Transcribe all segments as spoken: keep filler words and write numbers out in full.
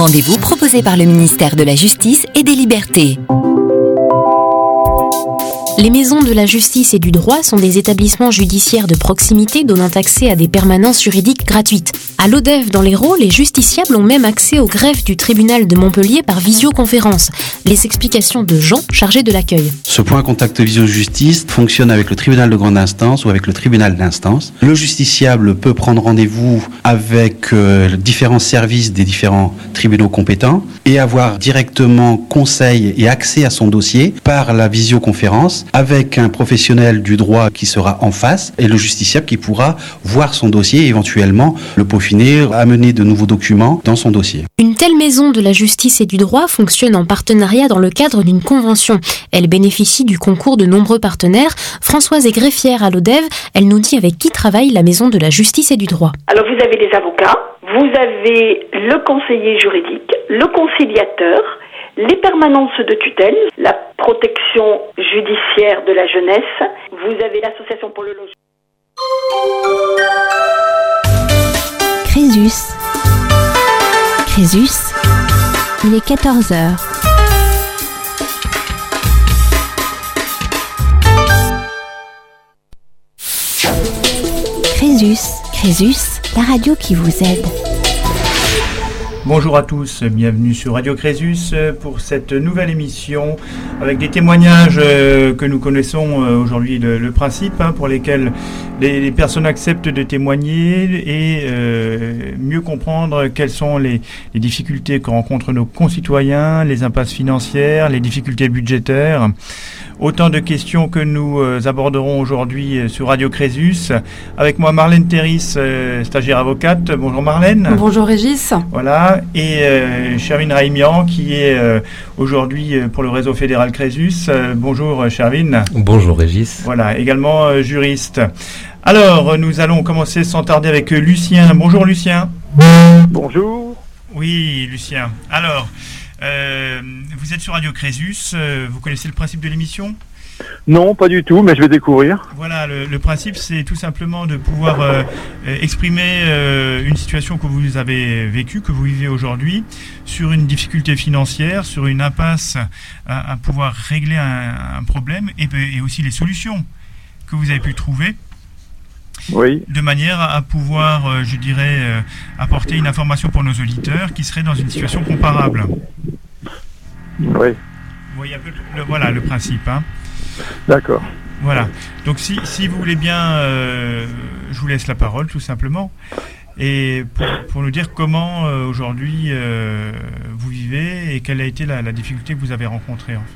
rendez-vous proposé par le ministère de la Justice et des Libertés. Les maisons de la justice et du droit sont des établissements judiciaires de proximité donnant accès à des permanences juridiques gratuites. À l'Odève, dans l'Hérault, les justiciables ont même accès au greffe du tribunal de Montpellier par visioconférence. Les explications de Jean, chargé de l'accueil. Ce point contact visio-justice fonctionne avec le tribunal de grande instance ou avec le tribunal d'instance. Le justiciable peut prendre rendez-vous avec euh, différents services des différents tribunaux compétents et avoir directement conseil et accès à son dossier par la visioconférence avec un professionnel du droit qui sera en face et le justiciable qui pourra voir son dossier et éventuellement le peaufiner, amener de nouveaux documents dans son dossier. Une telle maison de la justice et du droit fonctionne en partenariat dans le cadre d'une convention. Elle bénéficie du concours de nombreux partenaires. Françoise est greffière à l'Odève. Elle nous dit avec qui travaille la maison de la justice et du droit. Alors vous avez les avocats, vous avez le conseiller juridique, le conciliateur, les permanences de tutelle, la protection judiciaire de la jeunesse, vous avez l'association pour le logement. Crésus. Crésus, il est quatorze heures. Crésus, Crésus, la radio qui vous aide. Bonjour à tous, bienvenue sur Radio Crésus pour cette nouvelle émission avec des témoignages que nous connaissons aujourd'hui le, le principe hein, pour lesquels les, les personnes acceptent de témoigner et euh, mieux comprendre quelles sont les, les difficultés que rencontrent nos concitoyens, les impasses financières, les difficultés budgétaires. Autant de questions que nous aborderons aujourd'hui sur Radio Crésus. Avec moi Marlène Terris, euh, stagiaire avocate. Bonjour Marlène. Bonjour Régis. Voilà. Et euh, Shervin Raimian qui est euh, aujourd'hui pour le réseau fédéral Crésus. Euh, bonjour Shervin. Bonjour Régis. Voilà, également euh, juriste. Alors, nous allons commencer sans tarder avec Lucien. Bonjour Lucien. Bonjour. Oui Lucien. Alors... Euh, vous êtes sur Radio Crésus, euh, vous connaissez le principe de l'émission ? Non, pas du tout, mais je vais découvrir. Voilà, le, le principe c'est tout simplement de pouvoir euh, exprimer euh, une situation que vous avez vécue, que vous vivez aujourd'hui, sur une difficulté financière, sur une impasse à, à pouvoir régler un, un problème et, et aussi les solutions que vous avez pu trouver. Oui. De manière à pouvoir, euh, je dirais, euh, apporter une information pour nos auditeurs qui seraient dans une situation comparable. Oui. Vous voyez un peu le, voilà, le principe. Hein. D'accord. Voilà. Donc si, si vous voulez bien, euh, je vous laisse la parole tout simplement. Et pour, pour nous dire comment euh, aujourd'hui euh, vous vivez et quelle a été la, la difficulté que vous avez rencontrée en fait.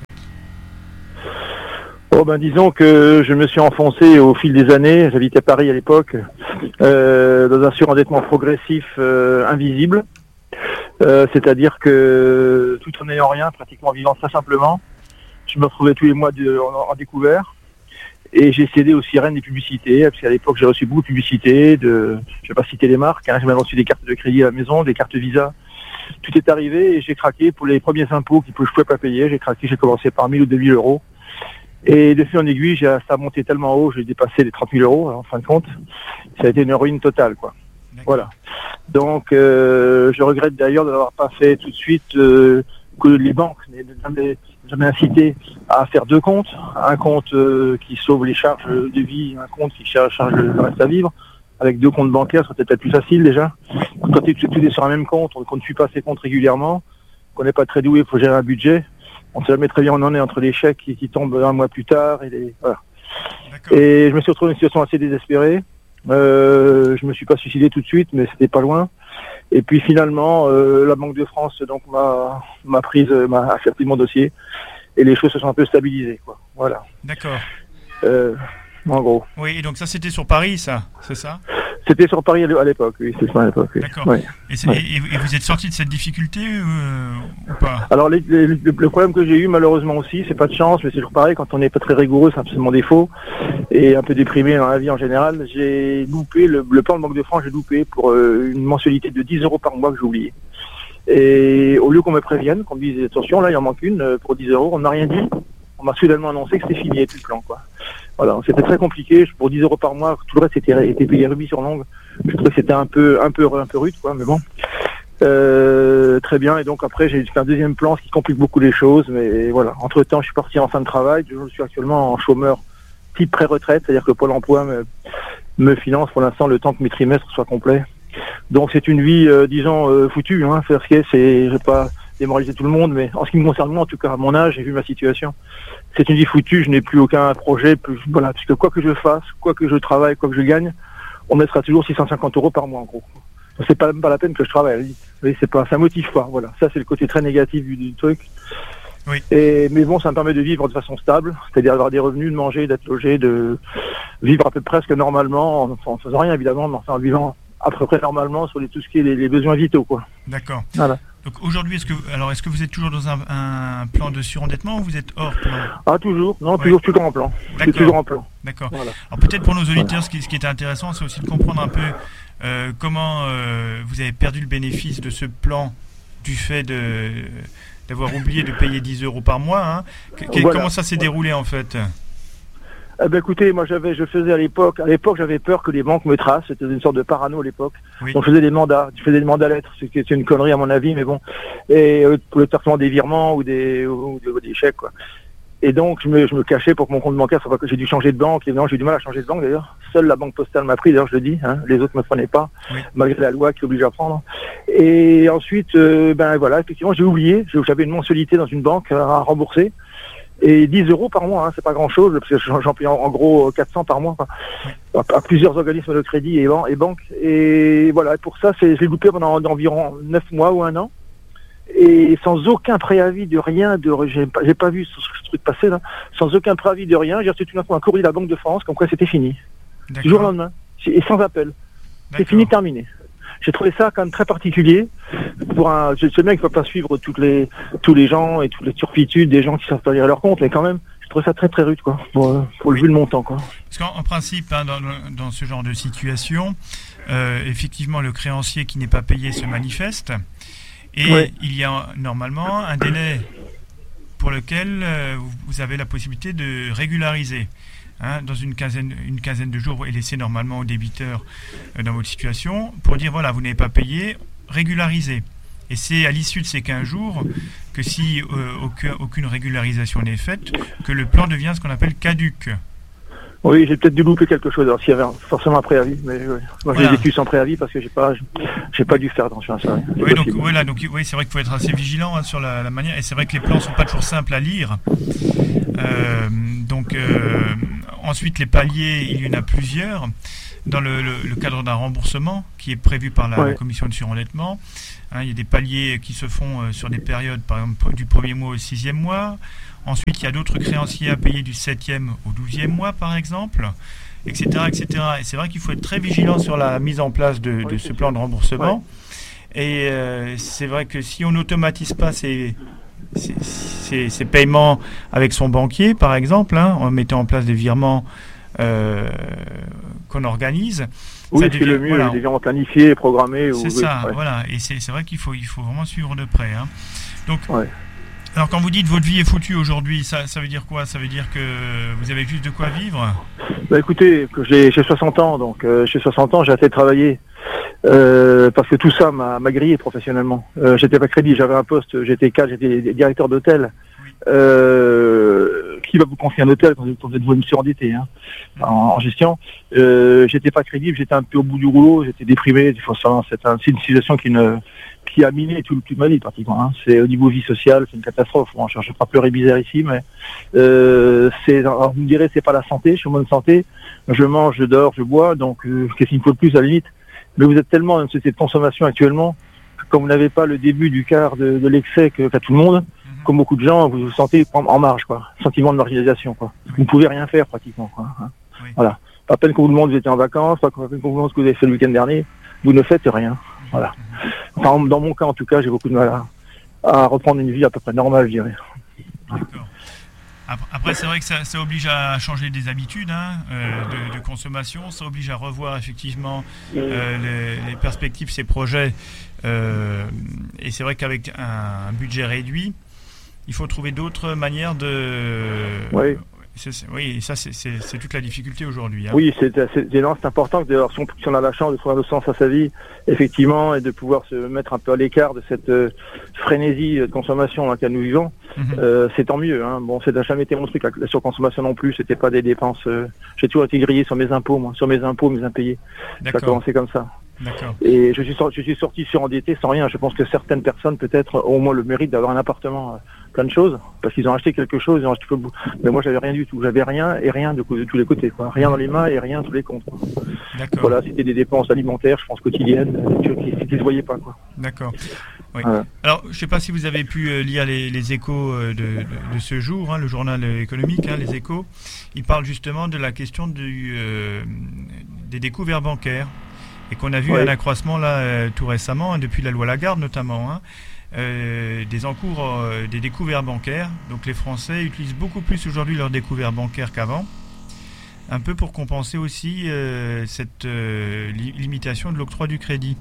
Oh ben disons que je me suis enfoncé au fil des années, j'habitais Paris à l'époque, euh, dans un surendettement progressif euh, invisible, euh, c'est-à-dire que tout en n'ayant rien, pratiquement vivant très simplement, je me retrouvais tous les mois de, en, en découvert et j'ai cédé aux sirènes des publicités, parce qu'à l'époque j'ai reçu beaucoup de publicités, de, je ne vais pas citer les marques, hein, j'ai même reçu des cartes de crédit à la maison, des cartes Visa, tout est arrivé et j'ai craqué pour les premiers impôts que je ne pouvais pas payer, j'ai craqué, j'ai commencé par mille ou deux mille euros. Et de fil en aiguille, ça a monté tellement haut, j'ai dépassé les trente mille euros, en fin de compte. Ça a été une ruine totale, quoi. D'accord. Voilà. Donc, euh, je regrette d'ailleurs de n'avoir pas fait tout de suite euh, que les banques n'aient jamais, jamais incité à faire deux comptes. Un compte euh, qui sauve les charges de vie, un compte qui charge, charge le reste à vivre. Avec deux comptes bancaires, ça peut-être plus facile déjà. Quand tu es sur un même compte, qu'on ne suit pas ses comptes régulièrement, qu'on n'est pas très doué pour gérer un budget, on ne sait jamais très bien où on en est entre les chèques qui, qui tombent un mois plus tard. Et, les, voilà. Et je me suis retrouvé dans une situation assez désespérée. Euh, je me suis pas suicidé tout de suite, mais c'était pas loin. Et puis finalement, euh, la Banque de France donc m'a, m'a prise, m'a accepté mon dossier. Et les choses se sont un peu stabilisées, quoi. Voilà. D'accord. Euh, en gros. Oui, et donc ça c'était sur Paris, ça, c'est ça ? C'était sur Paris à l'époque, oui, c'était ça à l'époque. Oui. D'accord. Oui. Et, c'est, ouais. et, et vous êtes sorti de cette difficulté euh, ou pas ? Alors les, les, le, le problème que j'ai eu malheureusement aussi, c'est pas de chance, mais c'est toujours pareil, quand on n'est pas très rigoureux, c'est absolument défaut, et un peu déprimé dans la vie en général, j'ai loupé, le, le plan de Banque de France, j'ai loupé pour euh, une mensualité de dix euros par mois que j'ai oublié. Et au lieu qu'on me prévienne, qu'on me dise attention, là il en manque une euh, pour dix euros, on n'a rien dit, on m'a soudainement annoncé que c'était fini, et tout le plan, quoi. Voilà, c'était très compliqué. Pour dix euros par mois, tout le reste était, était payé rubis sur l'ongle. Je trouvais que c'était un peu, un peu, un peu rude, quoi. Mais bon, Euh, très bien, et donc après j'ai fait un deuxième plan, ce qui complique beaucoup les choses, mais voilà. Entre temps, je suis parti en fin de travail, je suis actuellement en chômeur type pré-retraite, c'est-à-dire que Pôle emploi me, me finance pour l'instant le temps que mes trimestres soient complets. Donc c'est une vie, euh, disons, euh, foutue, hein, faire ce qu'il y a, c'est, je vais pas démoraliser tout le monde, mais en ce qui me concerne moi, en tout cas à mon âge, j'ai vu ma situation. C'est une vie foutue, je n'ai plus aucun projet, plus, voilà, puisque quoi que je fasse, quoi que je travaille, quoi que je gagne, on me laissera toujours six cent cinquante euros par mois en gros. C'est pas même pas la peine que je travaille. Vous voyez, c'est pas, ça motive pas. Voilà, ça c'est le côté très négatif du, du truc. Oui. Et mais bon, ça me permet de vivre de façon stable, c'est-à-dire d'avoir des revenus, de manger, d'être logé, de vivre à peu près presque normalement, en, en faisant rien évidemment, mais en vivant à peu près normalement sur les, tout ce qui est les, les besoins vitaux, quoi. D'accord. Voilà. Donc aujourd'hui, est-ce que alors est-ce que vous êtes toujours dans un, un plan de surendettement ou vous êtes hors plan? Ah toujours, non, Oui. toujours toujours en plan. Je suis toujours en plan. D'accord. Voilà. Alors peut-être pour nos auditeurs, ce qui, ce qui est intéressant, c'est aussi de comprendre un peu euh, comment euh, vous avez perdu le bénéfice de ce plan du fait de d'avoir oublié de payer dix euros par mois. Hein. Que, Voilà. Comment ça s'est déroulé en fait? Eh ben écoutez, moi j'avais, je faisais à l'époque, à l'époque j'avais peur que les banques me tracent. C'était une sorte de parano à l'époque. Oui. Donc je faisais des mandats, je faisais des mandats lettres, c'était une connerie à mon avis, mais bon. Et euh, pour le traitement des virements ou des, ou des, ou des chèques, quoi. Et donc je me, je me cachais pour que mon compte bancaire soit pas que j'ai dû changer de banque. Et non, j'ai eu du mal à changer de banque d'ailleurs. Seule la banque postale m'a pris, d'ailleurs je le dis. Hein, les autres me prenaient pas, Oui. malgré la loi qui oblige à prendre. Et ensuite, euh, ben voilà, effectivement j'ai oublié. J'avais une mensualité dans une banque à rembourser. Et dix euros par mois, hein, c'est pas grand-chose, parce que j'en paye en, en gros quatre cents par mois, quoi, à, à plusieurs organismes de crédit et, ban- et banques. Et voilà, pour ça, c'est, je l'ai loupé pendant environ neuf mois ou un an. Et sans aucun préavis de rien, de, j'ai, pas, j'ai pas vu ce, ce truc passer là, sans aucun préavis de rien, j'ai reçu tout d'un coup un courrier de la Banque de France, comme quoi c'était fini. D'accord. Du jour au lendemain. Et sans appel. C'est D'accord. fini, terminé. J'ai trouvé ça quand même très particulier pour un. Je sais bien qu'il ne faut pas suivre toutes les tous les gens et toutes les turpitudes des gens qui savent pas lire leur compte, mais quand même, je trouve ça très très rude, quoi, pour, pour le vu le montant, quoi. Parce qu'en en principe, hein, dans, dans ce genre de situation, euh, effectivement, le créancier qui n'est pas payé se manifeste, et Oui. il y a normalement un délai pour lequel euh, vous avez la possibilité de régulariser. Hein, dans une quinzaine, une quinzaine de jours et laisser normalement au débiteur euh, dans votre situation pour dire voilà, vous n'avez pas payé, régularisez. Et c'est à l'issue de ces quinze jours que si euh, aucun, aucune régularisation n'est faite, que le plan devient ce qu'on appelle caduc. Oui, j'ai peut-être dû louper quelque chose, alors s'il y avait un- forcément un préavis, mais oui. Moi Voilà. j'ai vécu sans préavis parce que j'ai pas j'ai pas dû faire attention à ça. Oui, c'est Oui, donc possible. voilà, donc oui, c'est vrai qu'il faut être assez vigilant hein, sur la, la manière, et c'est vrai que les plans sont pas toujours simples à lire. Euh, donc euh, ensuite les paliers, il y en a plusieurs dans le, le, le cadre d'un remboursement qui est prévu par la, Ouais. la commission de surendettement. Hein, il y a des paliers qui se font euh, sur des périodes, par exemple du premier mois au sixième mois. Ensuite, il y a d'autres créanciers à payer du septième au douzième mois, par exemple, et cetera, et cetera. Et c'est vrai qu'il faut être très vigilant sur la mise en place de, de Oui, ce c'est plan sûr. de remboursement. Et euh, c'est vrai que si on n'automatise pas ces, ces, ces- ces paiements avec son banquier, par exemple, hein, en mettant en place des virements euh, qu'on organise, Oui, ça c'est devient- le mieux, voilà. les gens planifiés, programmés. c'est ou, ça, oui, ouais. voilà. Et c'est c'est vrai qu'il faut, il faut vraiment suivre de près. Hein. Donc, Ouais. alors quand vous dites votre vie est foutue aujourd'hui, ça, ça veut dire quoi? Ça veut dire que vous avez juste de quoi vivre? Bah écoutez, que j'ai j'ai soixante ans, donc euh, j'ai soixante ans, j'ai assez travaillé. Euh, parce que tout ça m'a m'a grillé professionnellement. Euh, j'étais pas crédit, j'avais un poste, j'étais cadre, j'étais directeur d'hôtel. Euh, qui va vous confier un hôtel quand vous êtes vous surendetté hein, en, en gestion. Euh, j'étais pas crédible, j'étais un peu au bout du rouleau, j'étais déprimé. Il faut savoir, c'est un, c'est une situation qui ne qui a miné tout, toute ma vie pratiquement. Hein. C'est au niveau vie sociale, c'est une catastrophe. Bon, je ne vais pas pleurer bizarre ici, mais euh, c'est. Alors, vous me direz, c'est pas la santé, je suis en bonne santé, je mange, je dors, je bois, donc euh, qu'est-ce qu'il me faut de plus à la limite? Mais vous êtes tellement dans une société de consommation actuellement, que comme vous n'avez pas le début du quart de, de l'excès que- qu'a tout le monde, Mhm. comme beaucoup de gens, vous vous sentez en en marge, quoi. Sentiment de marginalisation, quoi. Vous ne pouvez rien faire pratiquement, quoi. Hein. Oui. Voilà. Pas à peine qu'on vous demande vous étiez en vacances, pas à peine qu'on vous demande ce que vous avez fait le week-end dernier, vous ne faites rien. Voilà. Enfin, dans mon cas, en tout cas, j'ai beaucoup de mal à, à reprendre une vie à peu près normale, je dirais. D'accord. Après, après, c'est vrai que ça, ça oblige à changer des habitudes hein, euh, de, de consommation, ça oblige à revoir effectivement euh, les, les perspectives, ces projets. Euh, et c'est vrai qu'avec un, un budget réduit, il faut trouver d'autres manières de, Oui. C'est, c'est, oui, et ça, c'est, c'est, c'est toute la difficulté aujourd'hui. Hein. Oui, c'est, c'est, c'est, c'est important que si on, si on a la chance de trouver un sens à sa vie, effectivement, et de pouvoir se mettre un peu à l'écart de cette euh, frénésie de consommation dans laquelle nous vivons, mm-hmm. euh, c'est tant mieux. Hein. Bon, ça n'a jamais été mon truc, la, la surconsommation non plus, c'était pas des dépenses. Euh, j'ai toujours été grillé sur mes impôts, moi, sur mes impôts, mes impayés. D'accord. Ça a commencé comme ça. D'accord. Et je suis, sorti, je suis sorti surendetté sans rien. Je pense que certaines personnes, peut-être, ont au moins le mérite d'avoir un appartement, euh, plein de choses, parce qu'ils ont acheté quelque chose, ils ont acheté... mais moi j'avais rien du tout. J'avais rien et rien de, de tous les côtés, quoi. Rien dans les mains et rien de tous les comptes. D'accord. Voilà, c'était des dépenses alimentaires, je pense, quotidiennes, qui ne se voyaient pas, quoi. D'accord. Oui. Voilà. Alors, je ne sais pas si vous avez pu euh, lire les, les échos euh, de, de, de ce jour, hein, le journal économique, hein, les échos. Il parle justement de la question du, euh, des découvertes bancaires. Et qu'on a vu ouais. un accroissement là euh, tout récemment, hein, depuis la loi Lagarde notamment, hein, euh, des encours, euh, des découvertes bancaires. Donc les Français utilisent beaucoup plus aujourd'hui leurs découvertes bancaires qu'avant, un peu pour compenser aussi euh, cette euh, li- limitation de l'octroi du crédit.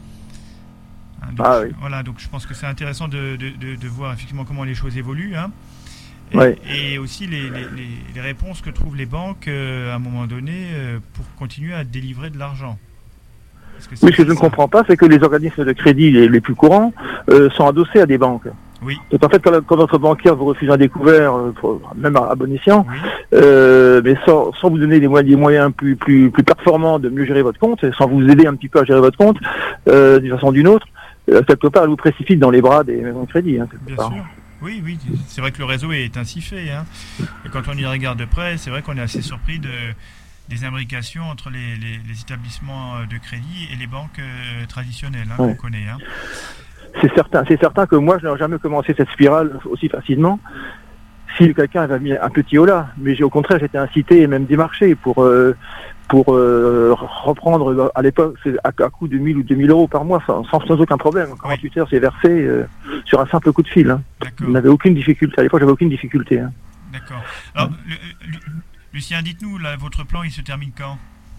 Hein, donc, ah oui. Voilà, donc je pense que c'est intéressant de, de, de, de voir effectivement comment les choses évoluent. Hein. Et, ouais. et aussi les, les, les, les réponses que trouvent les banques euh, à un moment donné euh, pour continuer à délivrer de l'argent. Oui, ce que je ne comprends pas, c'est que les organismes de crédit les, les plus courants euh, sont adossés à des banques. Oui. Donc en fait, quand, quand votre banquier vous refuse un découvert, euh, pour, même à, à bon escient, oui. euh, mais sans, sans vous donner des moyens, des moyens plus, plus, plus performants de mieux gérer votre compte, sans vous aider un petit peu à gérer votre compte, euh, d'une façon ou d'une autre, euh, quelque part, elle vous précipite dans les bras des maisons de crédit. Hein, Bien part. sûr. Oui, oui, c'est vrai que le réseau est ainsi fait. Hein. Et quand on y regarde de près, c'est vrai qu'on est assez surpris de... des imbrications entre les, les, les établissements de crédit et les banques euh, traditionnelles hein, ouais. qu'on connaît. Hein. C'est certain, c'est certain que moi je n'aurais jamais commencé cette spirale aussi facilement si quelqu'un avait mis un petit holà. Mais j'ai, au contraire, j'étais incité et même démarché pour euh, pour euh, reprendre à l'époque à, à coût de mille ou deux mille euros par mois sans, sans, sans aucun problème. Quand oui. un s'est versé euh, sur un simple coup de fil. Hein. Il n'avait aucune difficulté. À l'époque, j'avais aucune difficulté. Hein. D'accord. Alors, le, le, Lucien, dites-nous, là, votre plan, il se termine quand ?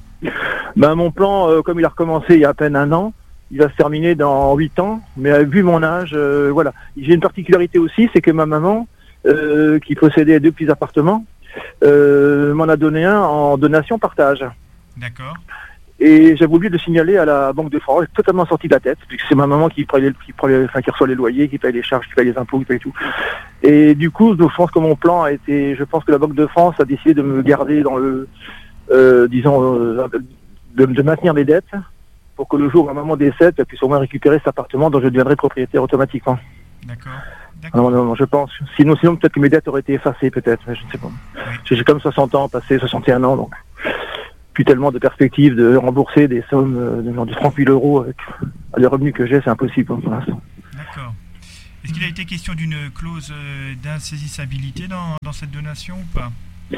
Ben, mon plan, euh, comme il a recommencé il y a à peine un an, il va se terminer dans huit ans. Mais euh, vu mon âge, euh, voilà. J'ai une particularité aussi, c'est que ma maman, euh, qui possédait deux petits appartements, euh, m'en a donné un en donation partage. D'accord. Et j'avais oublié de signaler à la Banque de France, totalement sorti de la tête, puisque c'est ma maman qui, les, qui, les, enfin, qui reçoit les loyers, qui paye les charges, qui paye les impôts, qui paye tout. Et du coup, je pense que mon plan a été, je pense que la Banque de France a décidé de me garder dans le, euh, disons, euh, de, de maintenir mes dettes, pour que le jour où ma maman décède, elle puisse au moins récupérer cet appartement dont je deviendrai propriétaire automatiquement. D'accord. D'accord. Non, non, non, je pense. Sinon, sinon peut-être que mes dettes auraient été effacées, peut-être, mais je ne sais pas. Oui. J'ai, j'ai comme soixante ans, passé soixante et un ans, donc plus tellement de perspectives de rembourser des sommes de genre de trente mille euros avec les revenus que j'ai, c'est impossible pour l'instant. D'accord. Est-ce qu'il a été question d'une clause d'insaisissabilité dans, dans cette donation ou pas ?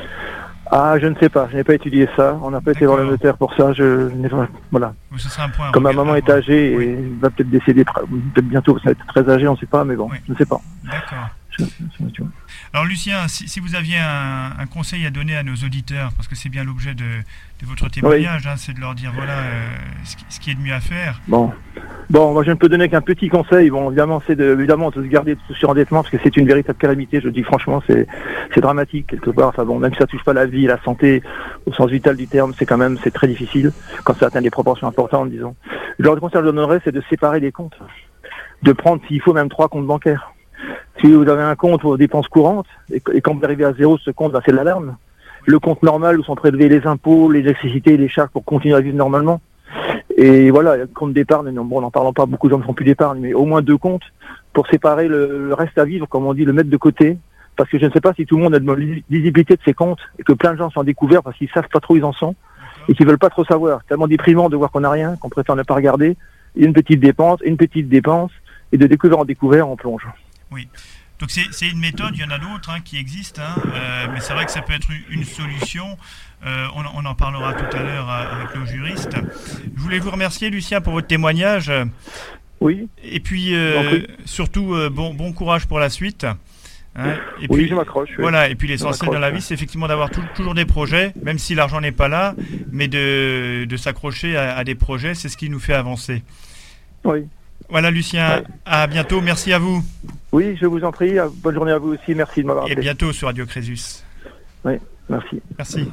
Ah, je ne sais pas, je n'ai pas étudié ça, on n'a pas D'accord. été voir le notaire pour ça, je n'ai pas, voilà. Oui, ce sera un point Comme ma maman est âgée oui. et va peut-être décéder, peut-être bientôt, ça va être très âgé, on ne sait pas, mais bon, oui. je ne sais pas. D'accord. Je, je, je, Alors Lucien, si, si vous aviez un, un conseil à donner à nos auditeurs, parce que c'est bien l'objet de, de votre témoignage, oui. hein, c'est de leur dire voilà euh, ce, qui, ce qui est de mieux à faire. Bon, bon, moi je ne peux donner qu'un petit conseil. Bon, évidemment, c'est de, évidemment de se garder de ce surendettement, parce que c'est une véritable calamité. Je dis franchement, c'est, c'est dramatique quelque part. Enfin bon, même si ça touche pas la vie, la santé au sens vital du terme, c'est quand même c'est très difficile quand ça atteint des proportions importantes, disons. Le conseil que je donnerais, c'est de séparer les comptes, de prendre s'il faut même trois comptes bancaires. Si vous avez un compte aux dépenses courantes, et, et quand vous arrivez à zéro, ce compte, bah, c'est l'alarme. Le compte normal où sont prélevés les impôts, les électricités, les charges pour continuer à vivre normalement. Et voilà, le compte d'épargne, bon, n'en parlons pas, beaucoup de gens ne font plus d'épargne, mais au moins deux comptes pour séparer le, le reste à vivre, comme on dit, le mettre de côté. Parce que je ne sais pas si tout le monde a de lisibilité de ses comptes et que plein de gens sont découverts parce qu'ils savent pas trop où ils en sont et qu'ils veulent pas trop savoir. Tellement déprimant de voir qu'on n'a rien, qu'on prétend ne pas regarder. Une petite dépense, une petite dépense, et de découvert en découvert, on plonge. Oui. Donc c'est, c'est une méthode, il y en a d'autres hein, qui existent, hein, euh, mais c'est vrai que ça peut être une, une solution. Euh, on, on en parlera tout à l'heure avec nos juristes. Je voulais vous remercier, Lucien, pour votre témoignage. Oui. Et puis euh, surtout, euh, bon, bon courage pour la suite. Hein, et oui, puis, je m'accroche. Oui. Voilà, et puis l'essentiel dans la vie, c'est effectivement d'avoir tout, toujours des projets, même si l'argent n'est pas là, mais de, de s'accrocher à, à des projets, c'est ce qui nous fait avancer. Oui. Voilà, Lucien, ouais. À bientôt, merci à vous. Oui, je vous en prie, bonne journée à vous aussi, merci de m'avoir appelé. Et bientôt sur Radio Crésus. Oui, merci. Merci.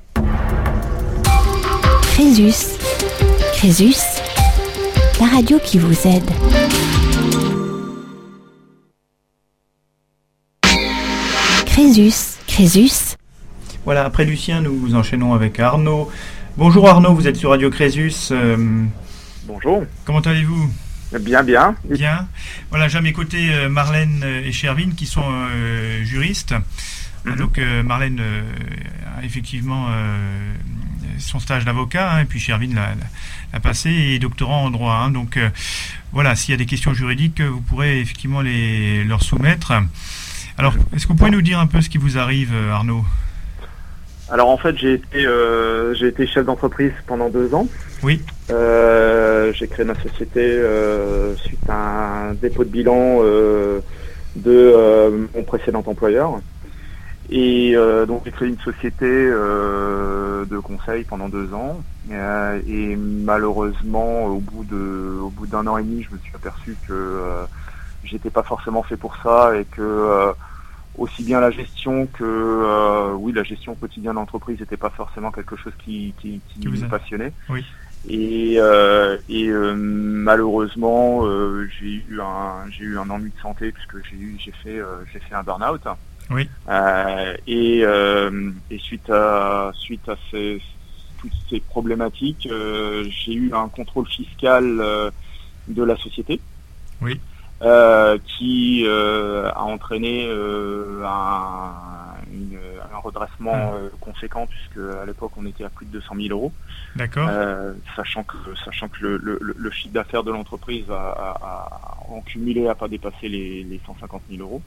Crésus. Crésus, la radio qui vous aide. Crésus. Crésus. Voilà, après Lucien, nous enchaînons avec Arnaud. Bonjour Arnaud, vous êtes sur Radio Crésus. Euh, Bonjour. Comment allez-vous ? Bien, bien. Bien. Voilà, j'ai à mes côtés euh, Marlène et Shervin qui sont euh, juristes. Mm-hmm. Donc euh, Marlène euh, a effectivement euh, son stage d'avocat, hein, et puis Shervin l'a, l'a passé et est doctorant en droit. Hein, donc euh, voilà, s'il y a des questions juridiques, vous pourrez effectivement les leur soumettre. Alors, est-ce que vous pouvez nous dire un peu ce qui vous arrive, Arnaud ? Alors en fait, j'ai été, euh, j'ai été chef d'entreprise pendant deux ans. Oui. Euh, j'ai créé ma société euh, suite à un dépôt de bilan euh, de euh, mon précédent employeur. Et euh, donc j'ai créé une société euh, de conseil pendant deux ans. Euh, et malheureusement, au bout de, au bout d'un an et demi, je me suis aperçu que euh, j'étais pas forcément fait pour ça et que euh, aussi bien la gestion que euh, oui la gestion quotidienne d'entreprise n'était pas forcément quelque chose qui qui, qui me passionnait. Oui. Et euh, et euh, malheureusement euh, j'ai eu un j'ai eu un ennui de santé puisque j'ai eu j'ai fait euh, j'ai fait un burn-out. Oui. Euh, et euh, et suite à suite à ces toutes ces problématiques, euh, j'ai eu un contrôle fiscal euh, de la société. Oui. Euh, qui euh, a entraîné euh, un, une, un redressement euh, conséquent puisque à l'époque on était à plus de deux cent mille euros. D'accord. Euh, sachant que sachant que le, le, le chiffre d'affaires de l'entreprise a, a, a, en cumulé a pas dépassé les, les cent cinquante mille euros.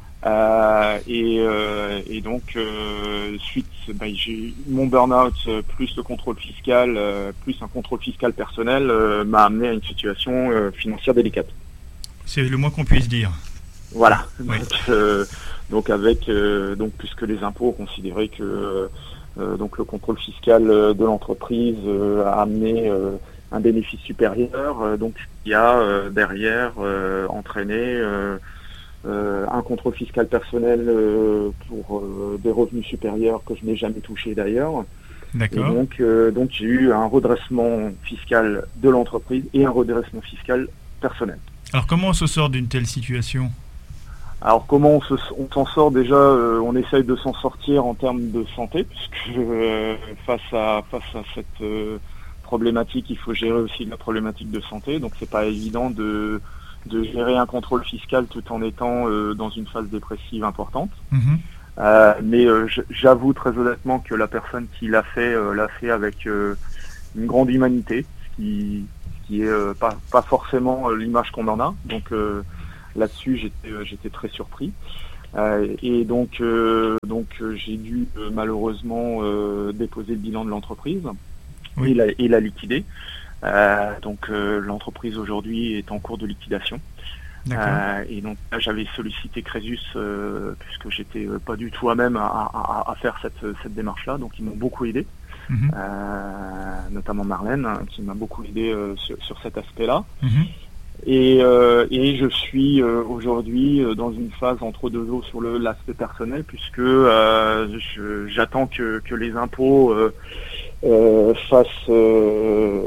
Euh, et, euh, et donc euh, suite, bah, j'ai mon burn-out plus le contrôle fiscal, euh, plus un contrôle fiscal personnel euh, m'a amené à une situation euh, financière délicate. C'est le moins qu'on puisse dire. Voilà. Oui. Donc, euh, donc avec euh, donc puisque les impôts ont considéré que euh, donc le contrôle fiscal de l'entreprise euh, a amené euh, un bénéfice supérieur, euh, donc il y a euh, derrière euh, entraîné euh, euh, un contrôle fiscal personnel euh, pour euh, des revenus supérieurs que je n'ai jamais touché d'ailleurs. D'accord. Et donc euh, donc j'ai eu un redressement fiscal de l'entreprise et un redressement fiscal personnel. Alors comment on se sort d'une telle situation ? Alors comment on, se, on s'en sort déjà euh, on essaye de s'en sortir en termes de santé, puisque euh, face à face à cette euh, problématique, il faut gérer aussi la problématique de santé. Donc c'est pas évident de de gérer un contrôle fiscal tout en étant euh, dans une phase dépressive importante. Mmh. Euh, mais euh, j'avoue très honnêtement que la personne qui l'a fait euh, l'a fait avec euh, une grande humanité, ce qui qui est euh, pas pas forcément euh, l'image qu'on en a. Donc euh, là-dessus j'étais euh, j'étais très surpris. Euh, et donc euh, donc euh, j'ai dû euh, malheureusement euh, déposer le bilan de l'entreprise. Oui. et, la, et la liquider. Euh, donc euh, l'entreprise aujourd'hui est en cours de liquidation. Euh, et donc là j'avais sollicité Crésus euh, puisque j'étais euh, pas du tout à même à, à, à faire cette, cette démarche-là. Donc ils m'ont beaucoup aidé. Mmh. Euh, notamment Marlène hein, qui m'a beaucoup aidé euh, sur, sur cet aspect-là. Mmh. Et, euh, et je suis euh, aujourd'hui euh, dans une phase entre deux eaux sur le, l'aspect personnel puisque euh, je, j'attends que, que les impôts euh, euh, fassent euh,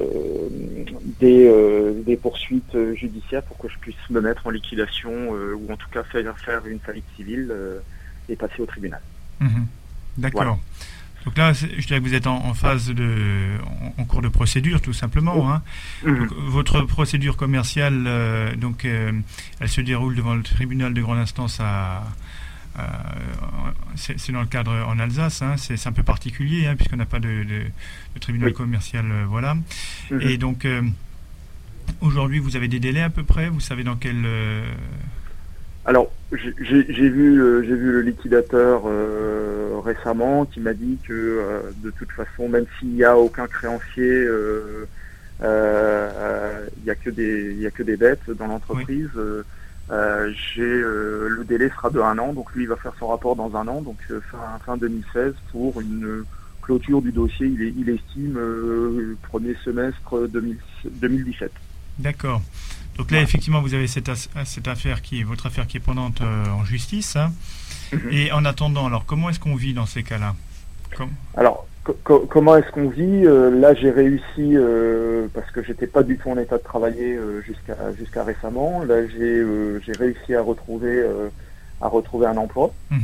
des, euh, des poursuites judiciaires pour que je puisse me mettre en liquidation euh, ou en tout cas faire, faire une faillite civile euh, et passer au tribunal. Mmh. D'accord. Voilà. Donc là, je dirais que vous êtes en, en phase de, en, en cours de procédure, tout simplement. Oh. Hein. Mmh. Donc, votre procédure commerciale, euh, donc, euh, elle se déroule devant le tribunal de grande instance à, à c'est, c'est dans le cadre en Alsace. Hein. C'est, c'est un peu particulier hein, puisqu'on n'a pas de, de, de tribunal oui. commercial, euh, voilà. Mmh. Et donc, euh, aujourd'hui, vous avez des délais à peu près. Vous savez dans quel euh, Alors, j'ai, j'ai vu, euh, j'ai vu le liquidateur euh, récemment qui m'a dit que euh, de toute façon, même s'il n'y a aucun créancier, euh, euh, il n'y a que des, il y a que des dettes dans l'entreprise. Oui. Euh, euh, j'ai, euh, le délai sera de un an, donc lui il va faire son rapport dans un an, donc euh, fin, fin deux mille seize pour une clôture du dossier. Il, est, il estime euh, premier semestre deux mille dix-sept. D'accord. Donc là, effectivement, vous avez cette, as- cette affaire qui est votre affaire qui est pendante euh, en justice. Hein. Mm-hmm. Et en attendant, alors comment est-ce qu'on vit dans ces cas-là? Comme... Alors, co- co- comment est-ce qu'on vit? euh, Là, j'ai réussi euh, parce que j'étais pas du tout en état de travailler euh, jusqu'à jusqu'à récemment. Là, j'ai euh, j'ai réussi à retrouver euh, à retrouver un emploi, mm-hmm.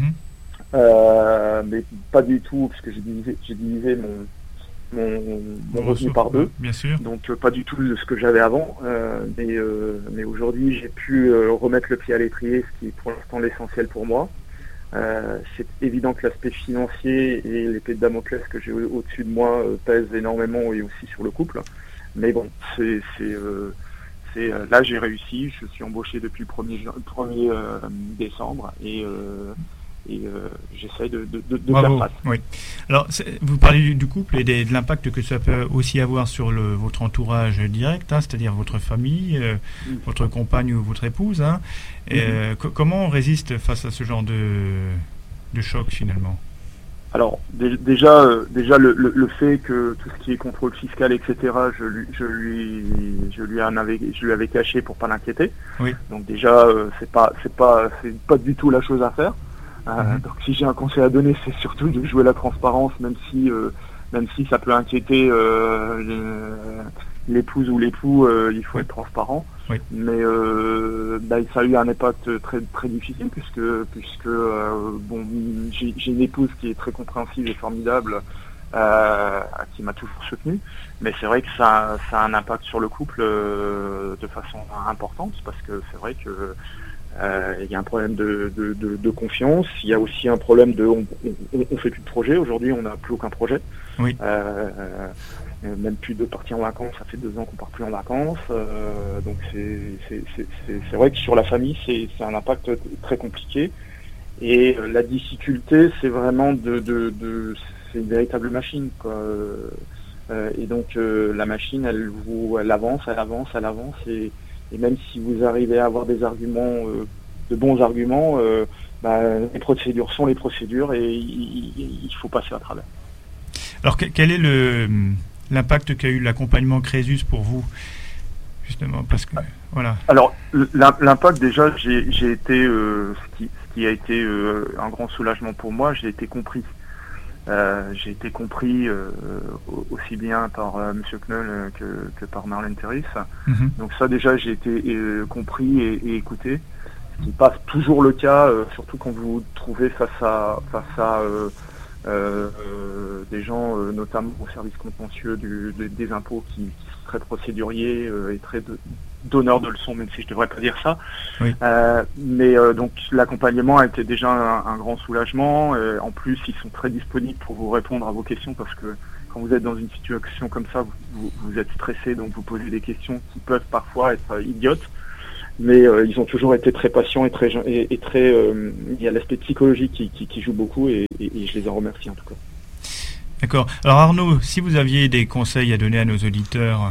euh, mais pas du tout parce que j'ai divisé j'ai divisé mon mon, mon revenu par deux, bien sûr. Donc euh, pas du tout de ce que j'avais avant, euh, mais, euh, mais aujourd'hui j'ai pu euh, remettre le pied à l'étrier, ce qui est pour l'instant l'essentiel pour moi. Euh, c'est évident que l'aspect financier et l'épée de Damoclès que j'ai au- au-dessus de moi euh, pèsent énormément et aussi sur le couple, mais bon, c'est, c'est, euh, c'est euh, là j'ai réussi, je suis embauché depuis le premier euh, décembre et euh, Et euh, j'essaie de, de, de, de faire face. Oui. Alors, vous parlez du, du couple et des, de l'impact que ça peut aussi avoir sur le, votre entourage direct, hein, c'est-à-dire votre famille, euh, mmh. votre compagne ou votre épouse. Hein. Mmh. Et, euh, co- comment on résiste face à ce genre de, de choc finalement? Alors d- déjà, euh, déjà le, le, le fait que tout ce qui est contrôle fiscal, et cetera, je lui, je lui, je lui en avais, je lui avais caché pour pas l'inquiéter. Oui. Donc déjà, euh, c'est pas, c'est pas, c'est pas du tout la chose à faire. Euh, mmh. Donc si j'ai un conseil à donner, c'est surtout de jouer la transparence, même si euh, même si ça peut inquiéter euh, l'épouse ou l'époux, euh, il faut être transparent. Oui. Mais euh, bah, ça a eu un impact très très difficile puisque puisque euh, bon j'ai, j'ai une épouse qui est très compréhensive et formidable, euh, qui m'a toujours soutenu. Mais c'est vrai que ça ça a un impact sur le couple euh, de façon importante parce que c'est vrai que Euh, il y a un problème de, de, de, de confiance. Il y a aussi un problème de, on, on, on fait plus de projet. Aujourd'hui, on n'a plus aucun projet. Oui. Euh, euh, même plus de partir en vacances. Ça fait deux ans qu'on part plus en vacances. Euh, donc c'est, c'est, c'est, c'est, c'est vrai que sur la famille, c'est, c'est un impact très compliqué. Et euh, la difficulté, c'est vraiment de, de, de c'est une véritable machine, quoi. Euh, et donc euh, la machine, elle vous, elle avance, elle avance, elle avance et Et même si vous arrivez à avoir des arguments, euh, de bons arguments, euh, bah, les procédures sont les procédures et il, il faut passer à travers. Alors quel est le, l'impact qu'a eu l'accompagnement Crésus pour vous, justement, parce que voilà. Alors l'impact déjà, j'ai, j'ai été, euh, ce, qui, ce qui a été euh, un grand soulagement pour moi, j'ai été compris. Euh, j'ai été compris euh, aussi bien par euh, Monsieur Knoll euh, que, que par Marlène Terris. Mm-hmm. Donc ça déjà j'ai été euh, compris et, et écouté, ce qui n'est pas toujours le cas, euh, surtout quand vous vous trouvez face à face à euh, euh, euh, des gens, euh, notamment au service contentieux du, de, des impôts, qui, qui sont très procéduriers euh, et très de, donneurs de leçons, même si je ne devrais pas dire ça. Oui. Euh, mais euh, donc l'accompagnement a été déjà un, un grand soulagement. Euh, en plus, ils sont très disponibles pour vous répondre à vos questions parce que quand vous êtes dans une situation comme ça, vous, vous, vous êtes stressé, donc vous posez des questions qui peuvent parfois être euh, idiotes. Mais euh, ils ont toujours été très patients et très et, et très. Euh, il y a l'aspect psychologique qui, qui, qui joue beaucoup et, et, et je les en remercie en tout cas. D'accord. Alors Arnaud, si vous aviez des conseils à donner à nos auditeurs.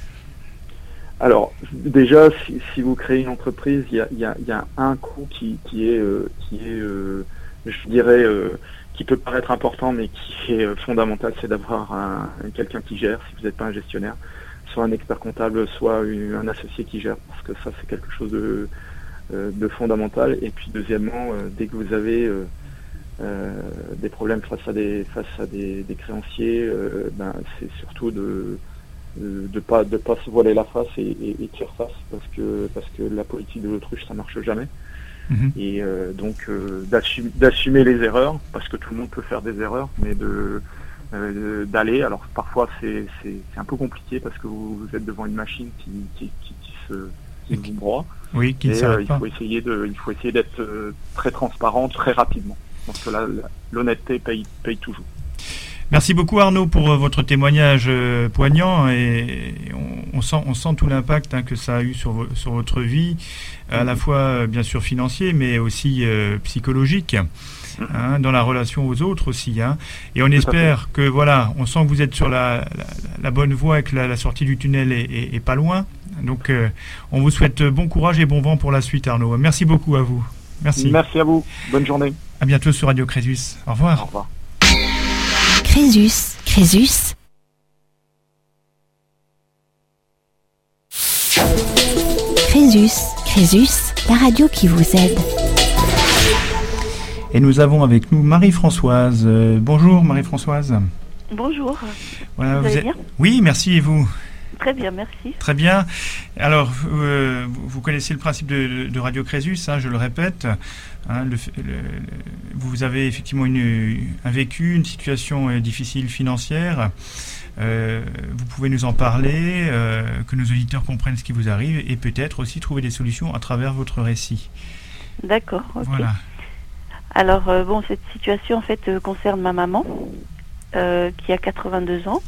Alors déjà, si, si vous créez une entreprise, il y a, y a, y a un coût qui, qui est, euh, qui est, euh, je dirais, euh, qui peut paraître important, mais qui est euh, fondamental, c'est d'avoir un, quelqu'un qui gère. Si vous n'êtes pas un gestionnaire, soit un expert comptable, soit une, un associé qui gère, parce que ça c'est quelque chose de, euh, de fondamental. Et puis deuxièmement, euh, dès que vous avez euh, euh, des problèmes face à des, face à des, des créanciers, euh, ben c'est surtout de de pas de pas se voiler la face et, et, et tirer face parce que parce que la politique de l'autruche ça marche jamais. Mmh. Et euh, donc euh, d'assumer, d'assumer les erreurs parce que tout le monde peut faire des erreurs, mais de euh, d'aller. Alors parfois c'est, c'est c'est un peu compliqué parce que vous, vous êtes devant une machine qui qui qui, qui se qui vous broie. Oui, qui ne et s'arrête euh, il pas. faut essayer de il faut essayer d'être euh, très transparent très rapidement. Parce que là, l'honnêteté paye paye toujours. Merci beaucoup Arnaud pour euh, votre témoignage euh, poignant et on, on, sent, on sent tout l'impact hein, que ça a eu sur, vo- sur votre vie, à la fois euh, bien sûr financier mais aussi euh, psychologique, hein, dans la relation aux autres aussi. Hein. Et on espère que voilà, on sent que vous êtes sur la, la, la bonne voie et que la, la sortie du tunnel est, est, est pas loin. Donc euh, on vous souhaite bon courage et bon vent pour la suite Arnaud. Merci beaucoup à vous. Merci. Merci à vous. Bonne journée. À bientôt sur Radio Crésus. Au revoir. Au revoir. Crésus, Crésus. Crésus, Crésus, la radio qui vous aide. Et nous avons avec nous Marie-Françoise. Euh, bonjour Marie-Françoise. Bonjour. Voilà, vous, vous allez êtes... bien ? Oui, merci, et vous ? Très bien, merci. Très bien. Alors, euh, vous connaissez le principe de, de Radio Crésus, hein, je le répète. Hein, le, le, vous avez effectivement une, un vécu, une situation euh, difficile financière. Euh, vous pouvez nous en parler, euh, que nos auditeurs comprennent ce qui vous arrive et peut-être aussi trouver des solutions à travers votre récit. D'accord, ok. Voilà. Alors, euh, bon, cette situation, en fait, euh, concerne ma maman, euh, qui a quatre-vingt-deux ans.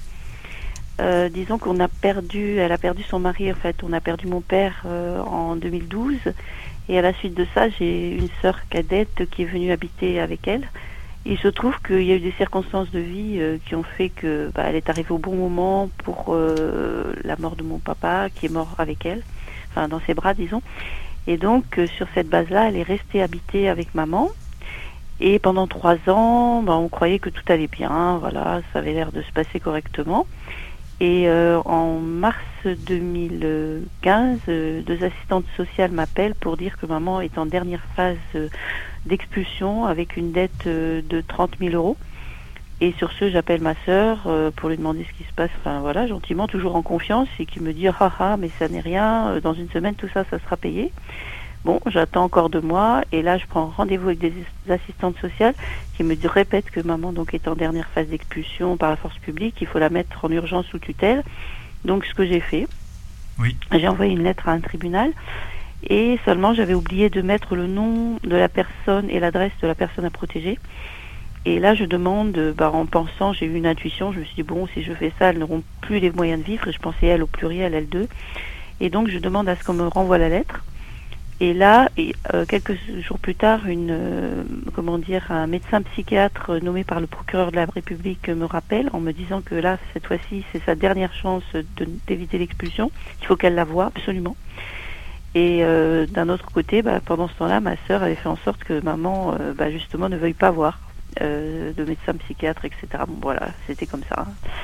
Euh, disons qu'on a perdu, elle a perdu son mari, en fait, on a perdu mon père euh, en deux mille douze. Et à la suite de ça, j'ai une sœur cadette qui est venue habiter avec elle. Il se trouve qu'il y a eu des circonstances de vie euh, qui ont fait que bah, elle est arrivée au bon moment pour euh, la mort de mon papa, qui est mort avec elle, enfin dans ses bras, disons. Et donc, euh, sur cette base-là, elle est restée habiter avec maman. Et pendant trois ans, bah, on croyait que tout allait bien, voilà, ça avait l'air de se passer correctement. Et euh, en mars deux mille quinze, euh, deux assistantes sociales m'appellent pour dire que maman est en dernière phase euh, d'expulsion avec une dette euh, de trente mille euros. Et sur ce, j'appelle ma sœur euh, pour lui demander ce qui se passe, enfin voilà, gentiment, toujours en confiance, et qui me dit « Ah ah, mais ça n'est rien, euh, dans une semaine, tout ça, ça sera payé ». Bon, j'attends encore deux mois, et là, je prends rendez-vous avec des assistantes sociales qui me répètent que maman donc est en dernière phase d'expulsion par la force publique, il faut la mettre en urgence sous tutelle. Donc, ce que j'ai fait, oui. J'ai envoyé une lettre à un tribunal, et seulement j'avais oublié de mettre le nom de la personne et l'adresse de la personne à protéger. Et là, je demande, bah, en pensant, j'ai eu une intuition, je me suis dit, bon, si je fais ça, elles n'auront plus les moyens de vivre, et je pensais elle au pluriel, elle deux. Et donc, je demande à ce qu'on me renvoie la lettre. Et là, et, euh, quelques jours plus tard, une, euh, comment dire, un médecin psychiatre nommé par le procureur de la République me rappelle en me disant que là, cette fois-ci, c'est sa dernière chance de, d'éviter l'expulsion. Il faut qu'elle la voie absolument. Et euh, d'un autre côté, bah, pendant ce temps-là, ma sœur avait fait en sorte que maman, euh, bah, justement, ne veuille pas voir euh, de médecin psychiatre, et cetera. Bon, voilà, c'était comme ça.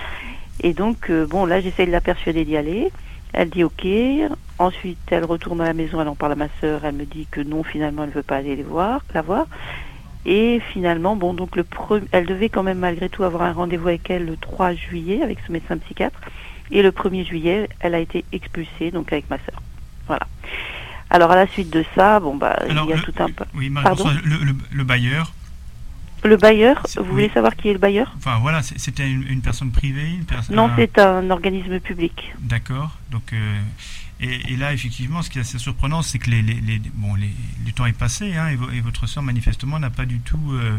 Et donc, euh, bon, là, j'essaye de la persuader d'y aller. Elle dit ok. Ensuite, elle retourne à la maison, elle en parle à ma sœur, elle me dit que non, finalement, elle ne veut pas aller les voir, la voir. Et finalement, bon, donc le pre- elle devait quand même malgré tout avoir un rendez-vous avec elle le trois juillet avec ce médecin psychiatre. Et le premier juillet, elle a été expulsée, donc avec ma sœur. Voilà. Alors à la suite de ça, bon bah, Alors, il y a le, tout un peu. Oui, Marie-Françoise, le, le, le bailleur. Le bailleur, C'est- vous oui. voulez savoir qui est le bailleur? Enfin voilà, c'est- c'était une, une personne privée, une personne. Non, c'est un organisme public. D'accord. Donc, euh, et, et là, effectivement, ce qui est assez surprenant, c'est que les, les, les, bon, les, le temps est passé, hein, et, vo- et votre sœur, manifestement, n'a pas du tout euh,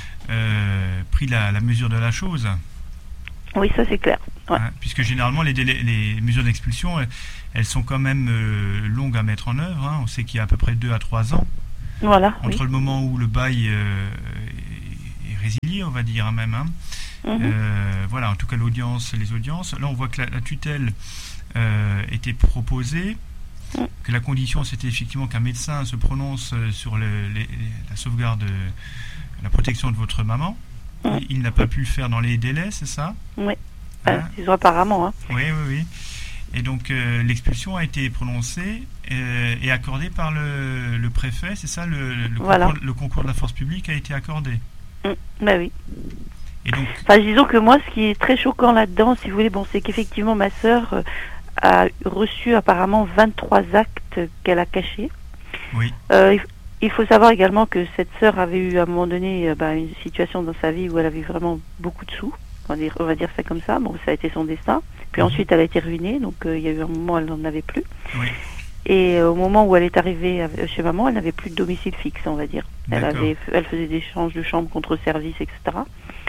euh, pris la, la mesure de la chose. Oui, ça c'est clair. Ouais. Hein, puisque généralement, les, délais- les mesures d'expulsion, elles, elles sont quand même euh, longues à mettre en œuvre. Hein. On sait qu'il y a à peu près deux à trois ans Voilà. entre Oui. le moment où le bail euh, est, est résilié, on va dire, hein, même. Hein. Mhm. Euh, voilà, en tout cas l'audience, les audiences. Là, on voit que la, la tutelle euh, était proposée, Mm. que la condition c'était effectivement qu'un médecin se prononce euh, sur le, les- la sauvegarde, euh, la protection de votre maman. Mm. Il, il n'a pas pu le faire dans les délais, c'est ça? Oui. Hein? Euh, disons apparemment. Hein. Oui, oui, oui. Et donc euh, l'expulsion a été prononcée euh, et accordée par le, le préfet, c'est ça, le, le, Voilà. concours, le concours de la force publique a été accordé. Mm. Bah oui. Et donc, Enfin, disons que moi, ce qui est très choquant là-dedans, si vous voulez, bon, c'est qu'effectivement ma sœur euh, a reçu apparemment vingt-trois actes qu'elle a cachés. oui, Euh, il, il faut savoir également que cette sœur avait eu à un moment donné euh, bah, une situation dans sa vie où elle avait vraiment beaucoup de sous. On va dire, on va dire ça comme ça. Bon, ça a été son destin. Puis Mhm. ensuite, elle a été ruinée. Donc, euh, il y a eu un moment où elle n'en avait plus. oui, Et euh, au moment où elle est arrivée avec- chez maman, elle n'avait plus de domicile fixe, on va dire. Elle, D'accord. avait, elle faisait des échanges de chambre contre service, et cetera.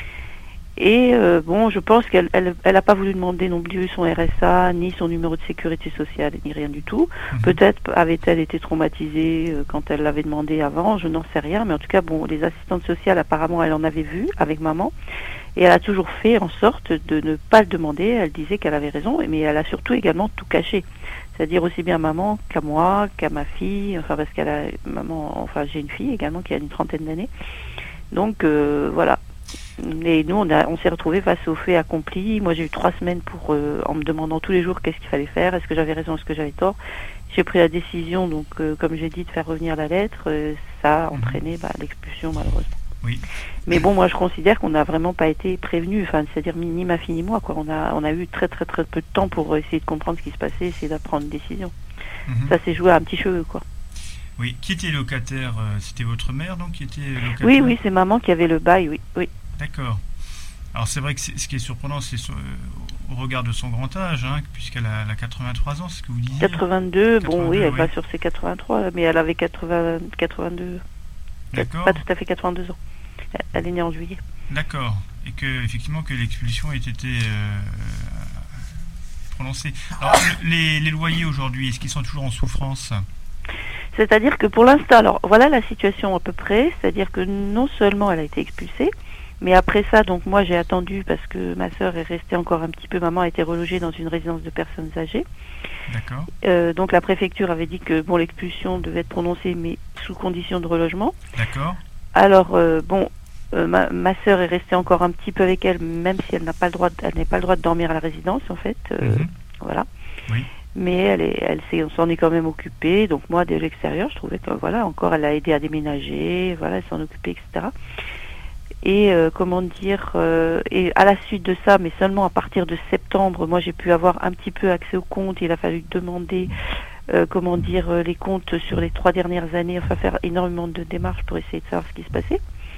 Et euh, bon, je pense qu'elle elle, elle a pas voulu demander non plus son R S A, ni son numéro de sécurité sociale, ni rien du tout. Mhm. Peut-être avait-elle été traumatisée euh, quand elle l'avait demandé avant, je n'en sais rien. Mais en tout cas, bon, les assistantes sociales, apparemment, elle en avait vu avec maman. Et elle a toujours fait en sorte de ne pas le demander. Elle disait qu'elle avait raison, mais elle a surtout également tout caché. C'est-à-dire aussi bien à maman qu'à moi, qu'à ma fille. Enfin, parce qu'elle a maman, enfin, j'ai une fille également qui a une trentaine d'années. Donc, euh, voilà. Et nous, on, a, on s'est retrouvés face au fait accompli. Moi, j'ai eu trois semaines pour, euh, en me demandant tous les jours qu'est-ce qu'il fallait faire, est-ce que j'avais raison, est-ce que j'avais tort. J'ai pris la décision, donc, euh, comme j'ai dit, de faire revenir la lettre. Euh, ça a entraîné bah, l'expulsion, malheureusement. Oui. Mais bon, moi, je considère qu'on n'a vraiment pas été prévenus. Enfin, c'est-à-dire ni ma fille ni moi, quoi. On a, on a eu très, très, très peu de temps pour essayer de comprendre ce qui se passait, essayer de prendre une décision. Mm-hmm. Ça s'est joué à un petit cheveu, quoi. Oui. Qui était locataire? C'était votre mère, donc, qui était locataire? Oui, oui, c'est maman qui avait le bail, oui, oui. D'accord. Alors c'est vrai que c'est, ce qui est surprenant, c'est son, euh, au regard de son grand âge, hein, puisqu'elle a, elle a quatre-vingt-trois ans, c'est ce que vous disiez. quatre-vingt-deux, bon oui, elle oui. va sur ses quatre-vingt-trois, mais elle avait quatre-vingts, quatre-vingt-deux. D'accord. Pas tout à fait quatre-vingt-deux ans. Elle est née en juillet. D'accord. Et que effectivement que l'expulsion ait été euh, prononcée. Alors les, les loyers aujourd'hui, est-ce qu'ils sont toujours en souffrance? C'est-à-dire que pour l'instant, alors voilà la situation à peu près, c'est-à-dire que non seulement elle a été expulsée, mais après ça, donc moi j'ai attendu parce que ma sœur est restée encore un petit peu, maman a été relogée dans une résidence de personnes âgées. D'accord. Euh, donc la préfecture avait dit que bon, l'expulsion devait être prononcée, mais sous condition de relogement. D'accord. Alors euh, bon, euh, ma, ma sœur est restée encore un petit peu avec elle, même si elle n'a pas le droit, de, elle n'a pas le droit de dormir à la résidence en fait. Euh, mm-hmm. Voilà. Oui. Mais elle est, elle s'est, on s'en est quand même occupée. Donc moi, de l'extérieur, je trouvais que voilà, encore, elle a aidé à déménager, voilà, elle s'en occupait, et cetera. Et euh, comment dire, euh, et à la suite de ça, mais seulement à partir de septembre, moi j'ai pu avoir un petit peu accès aux comptes. Il a fallu demander, euh, comment dire, les comptes sur les trois dernières années, enfin faire énormément de démarches pour essayer de savoir ce qui se passait.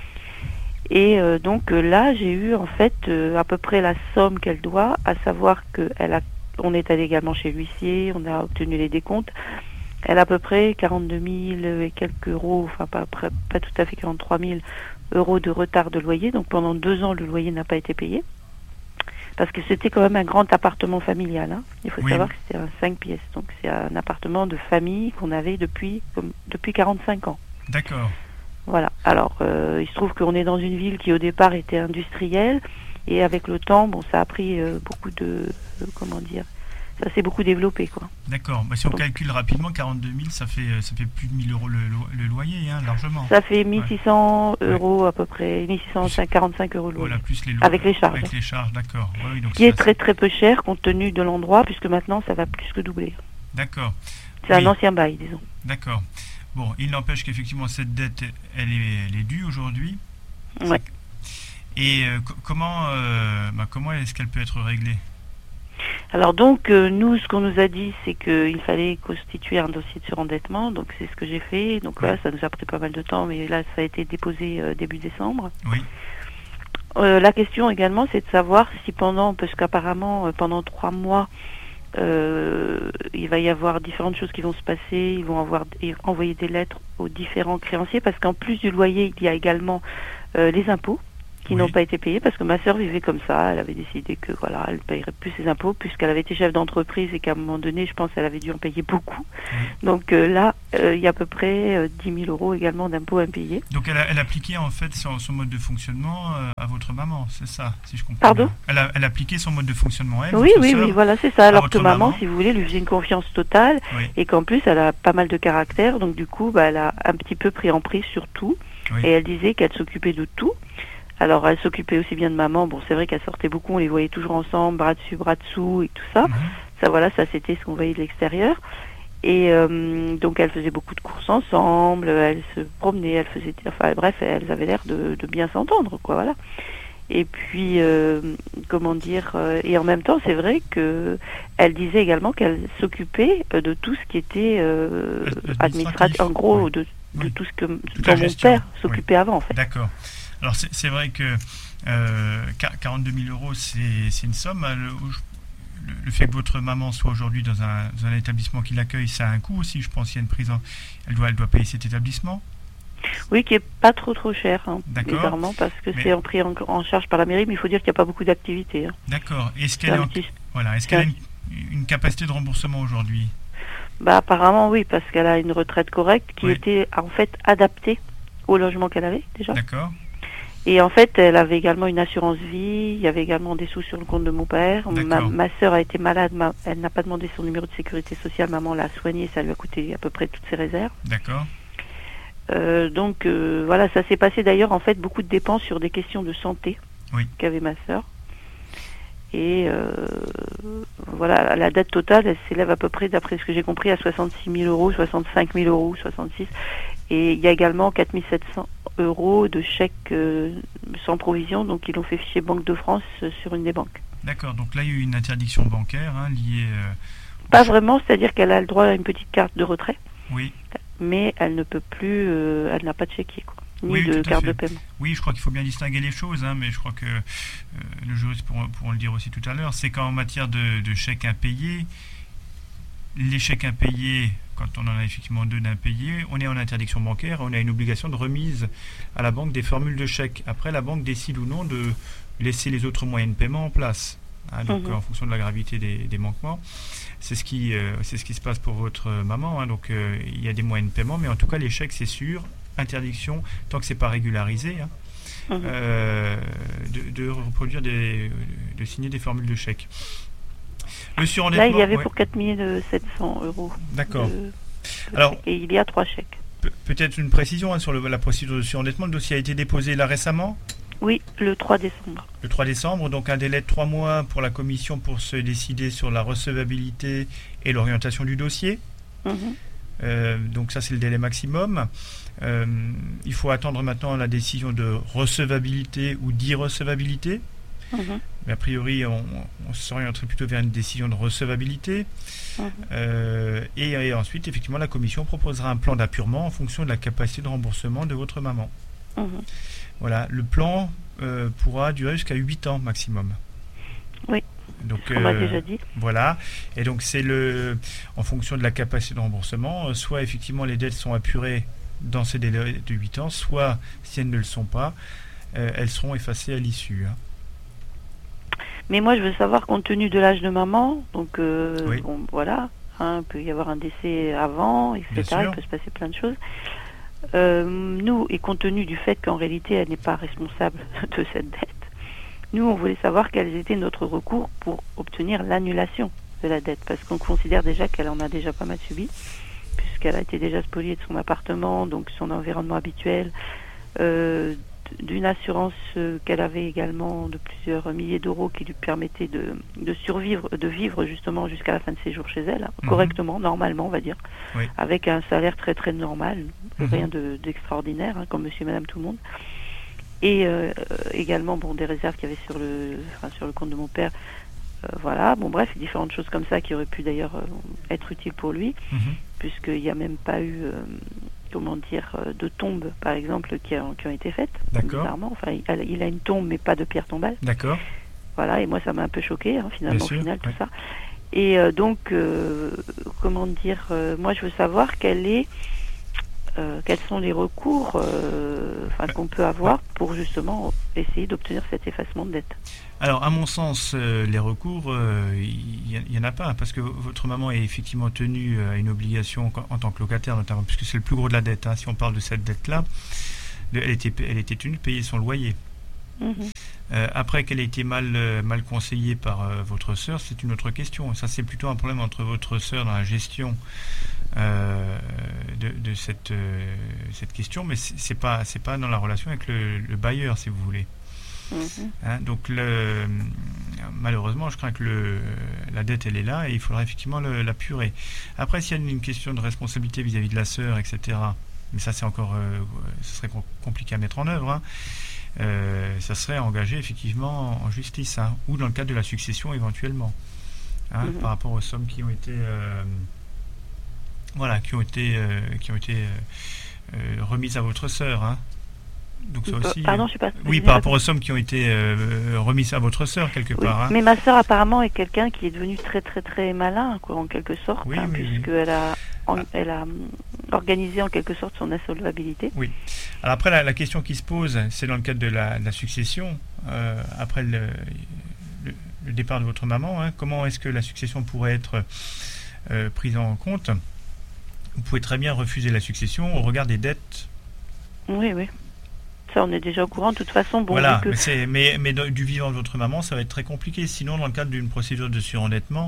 Et euh, donc euh, là, j'ai eu en fait euh, à peu près la somme qu'elle doit, à savoir qu'elle a, on est allé également chez l'huissier, on a obtenu les décomptes. Elle a à peu près quarante-deux mille et quelques euros, enfin pas, pas tout à fait quarante-trois mille euros de retard de loyer. Donc pendant deux ans, le loyer n'a pas été payé. Parce que c'était quand même un grand appartement familial. Hein. Il faut oui. savoir que c'était un cinq pièces. Donc c'est un appartement de famille qu'on avait depuis, comme, depuis quarante-cinq ans. D'accord. Voilà. Alors, euh, il se trouve qu'on est dans une ville qui au départ était industrielle. Et avec le temps, bon, ça a pris euh, beaucoup de... Euh, comment dire ça s'est beaucoup développé, quoi. D'accord. Bah, si on calcule rapidement, quarante-deux mille, ça fait, ça fait plus de mille euros le, le loyer, hein, largement. Ça fait mille six cents ouais. euros ouais. à peu près, mille six cent quarante-cinq euros le loyer. Voilà, plus les loyers. Avec les charges. Avec les charges, d'accord. Ouais, donc qui est très très peu cher compte tenu de l'endroit, puisque maintenant ça va plus que doubler. D'accord. C'est oui. un ancien bail, disons. D'accord. Bon, il n'empêche qu'effectivement cette dette, elle est, elle est due aujourd'hui. Ouais. Et euh, comment, euh, bah, comment est-ce qu'elle peut être réglée ? Alors donc, euh, nous, ce qu'on nous a dit, c'est qu'il fallait constituer un dossier de surendettement, donc c'est ce que j'ai fait. Donc voilà, ça nous a pris pas mal de temps, mais là, ça a été déposé euh, début décembre. Oui. Euh, la question également, c'est de savoir si pendant, parce qu'apparemment, euh, pendant trois mois, euh, il va y avoir différentes choses qui vont se passer, ils vont avoir envoyer des lettres aux différents créanciers, parce qu'en plus du loyer, il y a également euh, les impôts, qui oui. n'ont pas été payés parce que ma sœur vivait comme ça. Elle avait décidé que voilà, elle ne payerait plus ses impôts puisqu'elle avait été chef d'entreprise et qu'à un moment donné, je pense qu'elle avait dû en payer beaucoup. Oui. Donc euh, là, euh, il y a à peu près euh, dix mille euros également d'impôts impayés. Donc elle, a, elle appliquait en fait son, son mode de fonctionnement euh, à votre maman, c'est ça, si je comprends Pardon bien. Elle a, elle appliqué son mode de fonctionnement à elle. Oui, oui, oui, voilà, c'est ça. Alors que maman, maman, si vous voulez, lui faisait une confiance totale oui. et qu'en plus, elle a pas mal de caractère. Donc du coup, bah, elle a un petit peu pris en prise sur tout. Oui. Et elle disait qu'elle s'occupait de tout. Alors, elle s'occupait aussi bien de maman. Bon, c'est vrai qu'elle sortait beaucoup, on les voyait toujours ensemble, bras dessus, bras dessous et tout ça. Mmh. Ça, voilà, ça c'était ce qu'on voyait de l'extérieur. Et euh, donc, elles faisaient beaucoup de courses ensemble, elles se promenaient, elles faisaient... Enfin, bref, elles avaient l'air de, de bien s'entendre, quoi, voilà. Et puis, euh, comment dire... Euh, et en même temps, c'est vrai que elle disait également qu'elle s'occupait de tout ce qui était euh, administratif, en gros, oui. de, de oui. tout ce que Toute dont mon père s'occupait oui. avant, en fait. D'accord. Alors c'est, c'est vrai que euh, quarante-deux mille euros, c'est, c'est une somme. Le, le fait que votre maman soit aujourd'hui dans un, dans un établissement qui l'accueille, ça a un coût aussi. Je pense qu'il y a une prise en... Elle doit, elle doit payer cet établissement. Oui, qui est pas trop trop cher, hein, D'accord. bizarrement, parce que mais... c'est pris en, en charge par la mairie, mais il faut dire qu'il n'y a pas beaucoup d'activités. Hein. D'accord. Est-ce qu'elle, est en... petit... voilà. Est-ce qu'elle a une, une capacité de remboursement aujourd'hui ? Bah apparemment oui, parce qu'elle a une retraite correcte qui oui. était en fait adaptée au logement qu'elle avait déjà. D'accord. Et en fait, elle avait également une assurance vie, il y avait également des sous sur le compte de mon père. Ma, ma sœur a été malade, ma, elle n'a pas demandé son numéro de sécurité sociale, maman l'a soignée, ça lui a coûté à peu près toutes ses réserves. D'accord. Euh, donc euh, voilà, ça s'est passé d'ailleurs en fait beaucoup de dépenses sur des questions de santé oui. qu'avait ma sœur. Et euh, voilà, la dette totale, elle s'élève à peu près, d'après ce que j'ai compris, à soixante-six mille euros, soixante-cinq mille euros, soixante-six. Et il y a également quatre mille sept cents euros de chèques euh, sans provision, donc ils l'ont fait ficher Banque de France euh, sur une des banques. D'accord, donc là il y a eu une interdiction bancaire hein, liée... Euh, Pas vraiment, c'est-à-dire qu'elle a le droit à une petite carte de retrait. Oui. Mais elle ne peut plus, euh, elle n'a pas de chéquier, quoi, ni oui, de carte fait. de paiement. Oui, je crois qu'il faut bien distinguer les choses, hein, mais je crois que euh, le juriste pourra, pourra le dire aussi tout à l'heure, c'est qu'en matière de, de chèques impayés, les chèques impayés, quand on en a effectivement deux d'impayés, on est en interdiction bancaire, on a une obligation de remise à la banque des formules de chèques. Après, la banque décide ou non de laisser les autres moyens de paiement en place. Hein, donc, mmh. en fonction de la gravité des, des manquements. C'est ce, qui, euh, c'est ce qui se passe pour votre maman. Hein, donc, euh, il y a des moyens de paiement, mais en tout cas, les chèques, c'est sûr. Interdiction, tant que c'est pas régularisé, hein, mmh. euh, de, de reproduire des, de signer des formules de chèques. Le surendettement, là, il y avait ouais. pour quatre mille sept cents euros. D'accord. De, de Alors, et il y a trois chèques. Pe- peut-être une précision hein, sur le, la procédure de surendettement. Le dossier a été déposé là récemment ? Oui, le trois décembre. Le trois décembre, donc un délai de trois mois pour la commission pour se décider sur la recevabilité et l'orientation du dossier. Mmh. Euh, donc ça, c'est le délai maximum. Euh, il faut attendre maintenant la décision de recevabilité ou d'irrecevabilité. Mmh. Mais a priori, on, on s'orienterait plutôt vers une décision de recevabilité. Mmh. Euh, et, et ensuite, effectivement, la commission proposera un plan d'appurement en fonction de la capacité de remboursement de votre maman. Mmh. Voilà, le plan euh, pourra durer jusqu'à huit ans maximum. Oui. Donc, on m'a euh, déjà dit. Voilà. Et donc, c'est le, en fonction de la capacité de remboursement, euh, soit effectivement les dettes sont apurées dans ces délais de huit ans, soit si elles ne le sont pas, euh, elles seront effacées à l'issue. Hein. Mais moi, je veux savoir, compte tenu de l'âge de maman, donc euh, oui. bon, voilà, hein, il peut y avoir un décès avant, et cetera. Il peut se passer plein de choses. Euh, nous, et compte tenu du fait qu'en réalité, elle n'est pas responsable de cette dette, nous, on voulait savoir quels étaient notre recours pour obtenir l'annulation de la dette, parce qu'on considère déjà qu'elle en a déjà pas mal subi, puisqu'elle a été déjà spoliée de son appartement, donc son environnement habituel, euh, d'une assurance euh, qu'elle avait également de plusieurs milliers d'euros qui lui permettait de, de survivre, de vivre justement jusqu'à la fin de ses jours chez elle, hein, mmh. correctement, normalement, on va dire, oui. avec un salaire très très normal, mmh. rien de, d'extraordinaire, hein, comme monsieur et madame tout le monde. Et euh, également bon, des réserves qu'il y avait sur le, enfin, sur le compte de mon père. Euh, voilà, bon bref, différentes choses comme ça qui auraient pu d'ailleurs euh, être utiles pour lui, mmh. puisqu'il n'y a même pas eu, euh, comment dire, euh, de tombes, par exemple, qui, a, qui ont été faites. D'accord. Bizarrement. Enfin, il, il a une tombe, mais pas de pierre tombale. D'accord. Voilà, et moi ça m'a un peu choqué, hein, finalement, au final, oui. tout ça. Et euh, donc, euh, comment dire, euh, moi je veux savoir quelle est Euh, quels sont les recours euh, enfin, qu'on peut avoir pour justement essayer d'obtenir cet effacement de dette. Alors, à mon sens, euh, les recours, il euh, n'y en a pas, parce que votre maman est effectivement tenue à une obligation en tant que locataire, notamment, puisque c'est le plus gros de la dette. Hein, si on parle de cette dette-là, elle était, elle était tenue de payer son loyer. Mmh. Euh, après qu'elle ait été mal, euh, mal conseillée par euh, votre sœur, c'est une autre question. Ça, c'est plutôt un problème entre votre sœur dans la gestion euh, de, de cette, euh, cette question, mais c'est, c'est pas, c'est pas dans la relation avec le, le bailleur, si vous voulez. Mmh. Hein, donc, le, malheureusement, je crains que le, la dette, elle est là et il faudra effectivement le, l'apurer. Après, s'il y a une question de responsabilité vis-à-vis de la sœur, et cetera, mais ça, c'est encore, euh, ce serait compliqué à mettre en œuvre, hein. Euh, ça serait engagé effectivement en justice, hein, ou dans le cadre de la succession éventuellement, hein, mmh. par rapport aux sommes qui ont été euh, voilà qui ont été euh, qui ont été euh, euh, remises à votre sœur, hein. Donc ça aussi. Pardon, je sais pas. Oui, par rapport aux sommes qui ont été euh, remises à votre sœur quelque oui. part. Hein. Mais ma sœur apparemment est quelqu'un qui est devenu très très très malin, quoi, en quelque sorte, oui, hein, oui, puisqu'elle oui. a en, ah. elle a organisé en quelque sorte son insolvabilité. Oui. Alors après la, la question qui se pose, c'est dans le cadre de la, de la succession, euh, après le, le, le départ de votre maman, hein, comment est-ce que la succession pourrait être euh, prise en compte? Vous pouvez très bien refuser la succession au regard des dettes. Oui, oui. Ça, on est déjà au courant. De toute façon, bon. Voilà, que... mais, c'est, mais, mais du vivant de votre maman, ça va être très compliqué. Sinon, dans le cadre d'une procédure de surendettement,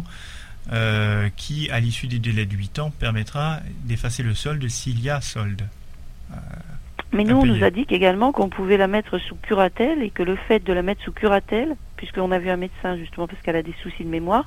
euh, qui, à l'issue du délai de huit ans, permettra d'effacer le solde s'il y a solde. Mais nous, on nous a dit qu'également qu'on pouvait la mettre sous curatelle et que le fait de la mettre sous curatelle, puisqu'on a vu un médecin justement parce qu'elle a des soucis de mémoire,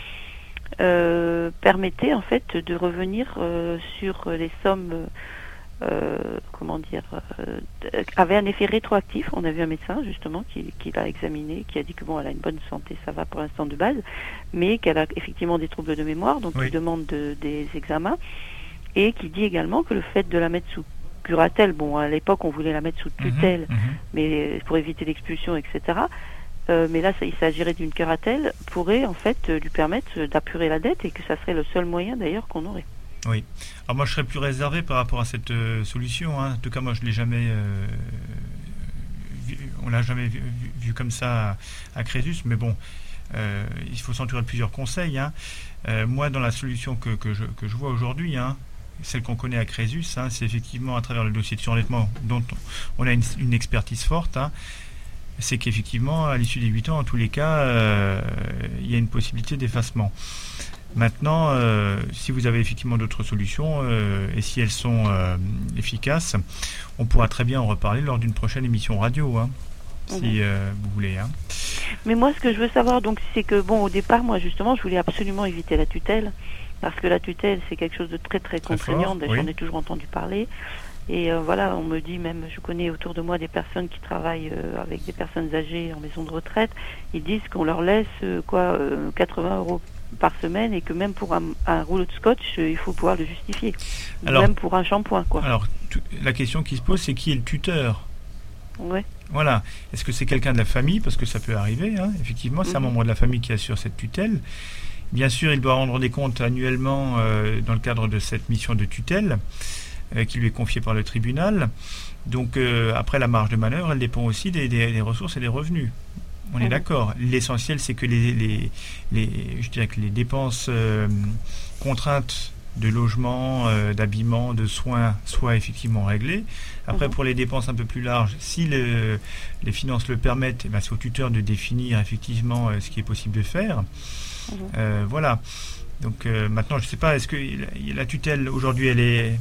euh, permettait en fait de revenir euh, sur les sommes, euh, comment dire, euh, avait un effet rétroactif. On a vu un médecin justement qui, qui l'a examiné, qui a dit que bon, elle a une bonne santé, ça va pour l'instant de base, mais qu'elle a effectivement des troubles de mémoire, donc oui. Il demande de, des examens, et qui dit également que le fait de la mettre sous curatelle, bon à l'époque on voulait la mettre sous tutelle, mmh, mmh. mais pour éviter l'expulsion, et cetera. Euh, mais là ça, il s'agirait d'une curatelle, pourrait en fait lui permettre d'apurer la dette et que ça serait le seul moyen d'ailleurs qu'on aurait. Oui. Alors moi je serais plus réservé par rapport à cette euh, solution. Hein. En tout cas moi je l'ai jamais, euh, vu, on l'a jamais vu, vu, vu comme ça à, à Crésus, mais bon. Euh, il faut s'entourer de plusieurs conseils. Hein. Euh, moi dans la solution que, que, je, que je vois aujourd'hui, hein, celle qu'on connaît à Crésus, hein, c'est effectivement à travers le dossier de surendettement dont on a une, une expertise forte, hein, c'est qu'effectivement, à l'issue des huit ans, en tous les cas, euh, il y a une possibilité d'effacement. Maintenant, euh, si vous avez effectivement d'autres solutions, euh, et si elles sont euh, efficaces, on pourra très bien en reparler lors d'une prochaine émission radio, hein, mmh. si euh, vous voulez. Hein. Mais moi, ce que je veux savoir, donc, c'est que, bon, au départ, moi, justement, je voulais absolument éviter la tutelle. Parce que la tutelle, c'est quelque chose de très très contraignant, oui. J'en ai toujours entendu parler. Et euh, voilà, on me dit même, je connais autour de moi des personnes qui travaillent euh, avec des personnes âgées en maison de retraite, ils disent qu'on leur laisse euh, quoi, euh, quatre-vingts euros par semaine et que même pour un, un rouleau de scotch, euh, il faut pouvoir le justifier. Alors, même pour un shampoing, quoi. Alors, tu, la question qui se pose, c'est qui est le tuteur ? Ouais. Voilà. Est-ce que c'est quelqu'un de la famille ? Parce que ça peut arriver, hein. Effectivement, c'est mmh. un membre de la famille qui assure cette tutelle. Bien sûr, il doit rendre des comptes annuellement euh, dans le cadre de cette mission de tutelle euh, qui lui est confiée par le tribunal. Donc, euh, après, la marge de manœuvre, elle dépend aussi des, des, des ressources et des revenus. On mmh. est d'accord. L'essentiel, c'est que les, les, les, je dirais que les dépenses euh, contraintes de logement, euh, d'habillement, de soins soient effectivement réglées. Après, mmh. pour les dépenses un peu plus larges, si le, les finances le permettent, eh ben, c'est au tuteur de définir effectivement euh, ce qui est possible de faire. Mmh. Euh, voilà. Donc euh, maintenant, je ne sais pas, est-ce que la tutelle aujourd'hui, elle est,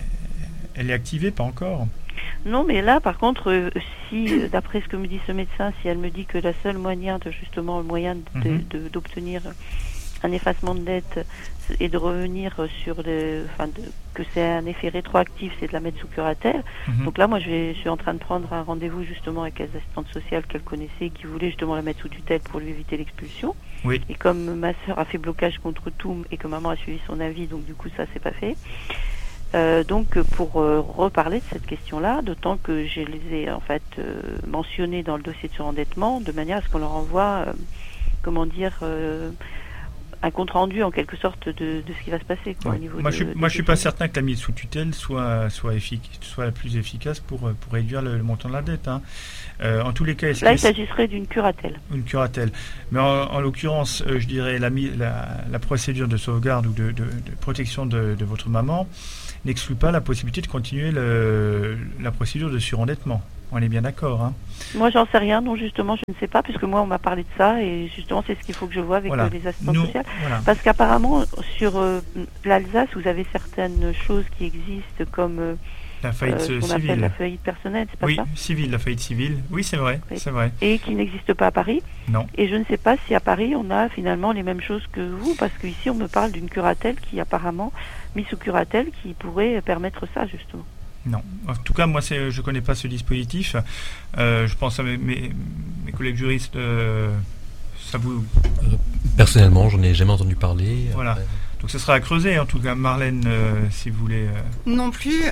elle est activée, pas encore ? Non, mais là, par contre, euh, si, d'après ce que me dit ce médecin, si elle me dit que la seule moyen de justement le moyen de, mmh. de, d'obtenir un effacement de dette et de revenir sur le, enfin, de, que c'est un effet rétroactif, c'est de la mettre sous curatelle. Mmh. Donc là, moi, je, vais, je suis en train de prendre un rendez-vous justement avec les assistantes sociales qu'elle connaissait, qui voulait justement la mettre sous tutelle pour lui éviter l'expulsion. Oui. Et comme ma sœur a fait blocage contre tout et que maman a suivi son avis, donc du coup, ça s'est pas fait. Euh, donc pour euh, reparler de cette question-là, d'autant que je les ai en fait euh, mentionnés dans le dossier de surendettement, de manière à ce qu'on leur envoie, euh, comment dire, euh, un compte rendu en quelque sorte de, de ce qui va se passer. Quoi, ouais. au niveau moi, de, je, de moi je suis pas certain que la mise sous tutelle soit soit, effic- soit la plus efficace pour pour réduire le, le montant de la dette. Hein. Euh, en tous les cas, là, il s'agirait d'une curatelle. Une curatelle. Mais en, en l'occurrence, euh, je dirais la, la, la procédure de sauvegarde ou de, de, de protection de, de votre maman n'exclut pas la possibilité de continuer le, la procédure de surendettement. On est bien d'accord, hein ? Moi, j'en sais rien. Non, justement, je ne sais pas, puisque moi, on m'a parlé de ça, et justement, c'est ce qu'il faut que je vois avec voilà. les assistantes Nous, sociales. Voilà. Parce qu'apparemment, sur euh, l'Alsace, vous avez certaines choses qui existent, comme euh, la faillite euh, ce qu'on civile. appelle la faillite personnelle, c'est pas oui, ça ? Oui, civile, la faillite civile. Oui, c'est vrai, oui. c'est vrai. Et qui n'existe pas à Paris. Non. Et je ne sais pas si à Paris, on a finalement les mêmes choses que vous, parce qu'ici, on me parle d'une curatelle qui, apparemment, mise sous curatelle, qui pourrait permettre ça, justement. Non. En tout cas, moi, c'est, je ne connais pas ce dispositif. Euh, je pense à mes, mes, mes collègues juristes. Euh, ça vous... Personnellement, j'en ai jamais entendu parler. Voilà. Après... Donc, ce sera à creuser, en tout cas. Marlène, euh, si vous voulez... Euh... Non plus.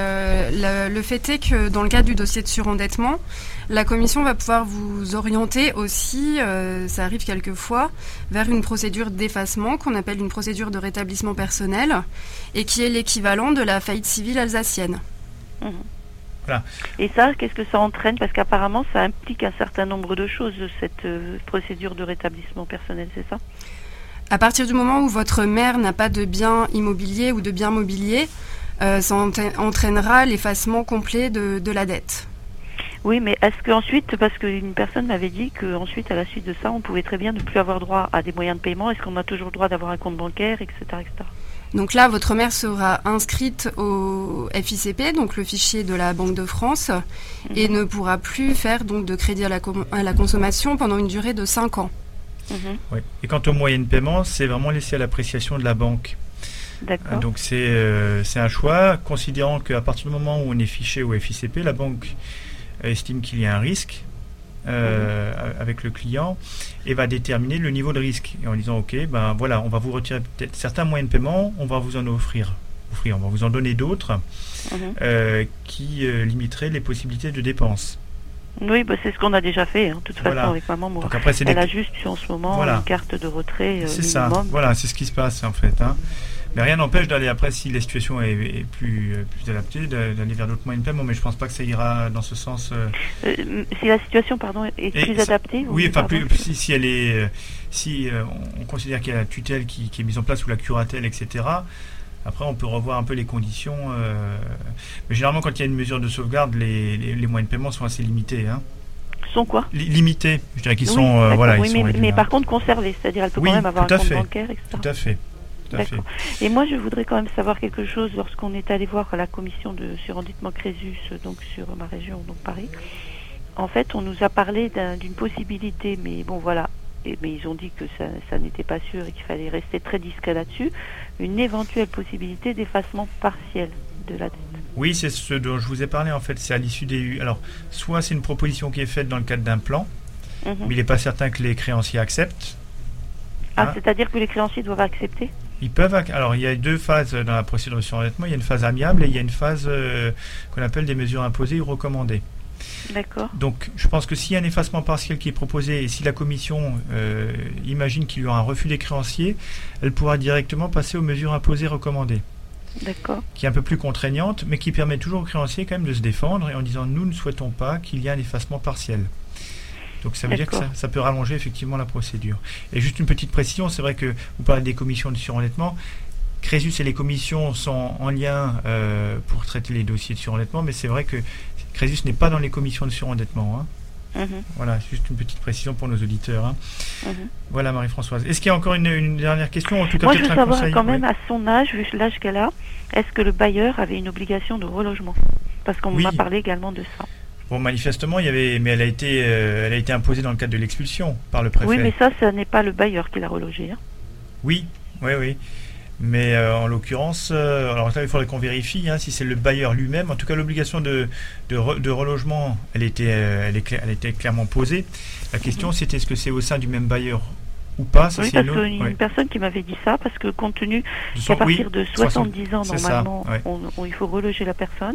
Euh, le, le fait est que, dans le cadre du dossier de surendettement, la commission va pouvoir vous orienter aussi, euh, ça arrive quelquefois, vers une procédure d'effacement qu'on appelle une procédure de rétablissement personnel et qui est l'équivalent de la faillite civile alsacienne. Mmh. Voilà. Et ça, qu'est-ce que ça entraîne ? Parce qu'apparemment, ça implique un certain nombre de choses, cette euh, procédure de rétablissement personnel, c'est ça ? À partir du moment où votre mère n'a pas de bien immobilier ou de bien mobilier, euh, ça entraînera l'effacement complet de, de la dette. Oui, mais est-ce qu'ensuite, parce qu'une personne m'avait dit qu'ensuite, à la suite de ça, on pouvait très bien ne plus avoir droit à des moyens de paiement, est-ce qu'on a toujours le droit d'avoir un compte bancaire, et cetera, et cetera. Donc là, votre mère sera inscrite au F I C P, donc le fichier de la Banque de France, mmh. et ne pourra plus faire donc de crédit à la, com- à la consommation pendant une durée de cinq ans. Mmh. Oui. Et quant aux moyens de paiement, c'est vraiment laissé à l'appréciation de la banque. D'accord. Donc c'est, euh, c'est un choix, considérant qu'à partir du moment où on est fiché au F I C P, la banque estime qu'il y a un risque euh, mmh. avec le client et va déterminer le niveau de risque. Et en disant, ok, ben voilà, on va vous retirer peut-être certains moyens de paiement, on va vous en offrir, offrir on va vous en donner d'autres mmh. euh, qui euh, limiteraient les possibilités de dépenses. Oui, bah c'est ce qu'on a déjà fait, hein, de toute façon, voilà. avec maman. Moi. Donc après, c'est Elle des... a juste en ce moment voilà. une carte de retrait euh, c'est minimum. Ça, voilà, c'est ce qui se passe en fait. Hein. Mais rien n'empêche d'aller après, si la situation est, est plus, euh, plus adaptée, d'aller vers d'autres moyens de paiement. Mais je pense pas que ça ira dans ce sens. Euh... Euh, si la situation, pardon, est plus ça, adaptée. Oui, enfin plus, si, si elle est, euh, si euh, on considère qu'il y a la tutelle qui, qui est mise en place ou la curatelle, et cetera. Après, on peut revoir un peu les conditions. Euh... Mais généralement, quand il y a une mesure de sauvegarde, les, les, les moyens de paiement sont assez limités. Hein. Sont quoi L- Limités. Je dirais qu'ils oui, sont, euh, voilà, oui, ils mais, sont réduits, mais hein. par contre conservés, c'est-à-dire elle peut oui, quand même avoir un compte fait. bancaire, et cetera. Tout à fait. D'accord. Et moi, je voudrais quand même savoir quelque chose. Lorsqu'on est allé voir la commission de surendettement Crésus, donc sur ma région, donc Paris, en fait, on nous a parlé d'un, d'une possibilité, mais bon, voilà. Et, mais ils ont dit que ça, ça n'était pas sûr et qu'il fallait rester très discret là-dessus. Une éventuelle possibilité d'effacement partiel de la dette. Oui, c'est ce dont je vous ai parlé, en fait. C'est à l'issue des... Alors, soit c'est une proposition qui est faite dans le cadre d'un plan, mmh. mais il n'est pas certain que les créanciers acceptent. Ah, hein? C'est-à-dire que les créanciers doivent accepter ? Ils peuvent. Alors, il y a deux phases dans la procédure de surendettement. Il y a une phase amiable et il y a une phase euh, qu'on appelle des mesures imposées ou recommandées. D'accord. Donc, je pense que s'il y a un effacement partiel qui est proposé et si la commission euh, imagine qu'il y aura un refus des créanciers, elle pourra directement passer aux mesures imposées recommandées. D'accord. Qui est un peu plus contraignante, mais qui permet toujours aux créanciers quand même de se défendre et en disant nous ne souhaitons pas qu'il y ait un effacement partiel. Donc ça veut D'accord. dire que ça, ça peut rallonger effectivement la procédure. Et juste une petite précision, c'est vrai que vous parlez des commissions de surendettement. Crésus et les commissions sont en lien euh, pour traiter les dossiers de surendettement, mais c'est vrai que Crésus n'est pas dans les commissions de surendettement. Hein. Mmh. Voilà, juste une petite précision pour nos auditeurs. Hein. Mmh. Voilà, Marie-Françoise. Est-ce qu'il y a encore une, une dernière question ? En tout cas, Moi, peut-être je veux un savoir conseil. quand même, oui. à son âge, vu l'âge qu'elle a, est-ce que le bailleur avait une obligation de relogement ? Parce qu'on oui. m'a parlé également de ça. Bon, manifestement, il y avait, mais elle a été, euh, elle a été imposée dans le cadre de l'expulsion par le préfet. Oui, mais ça, ce n'est pas le bailleur qui l'a relogé. Hein. Oui, oui, oui. Mais euh, en l'occurrence, euh, alors là, il faudrait qu'on vérifie hein, si c'est le bailleur lui-même. En tout cas, l'obligation de, de, re, de relogement, elle était, euh, elle, est cla- elle était clairement posée. La question, mm-hmm. c'était est-ce que c'est au sein du même bailleur ou pas ça, oui, c'est parce une, autre... une ouais. personne qui m'avait dit ça, parce que compte tenu son... qu'à partir oui, de soixante-dix ans, ça, normalement, ouais. on, on, il faut reloger la personne.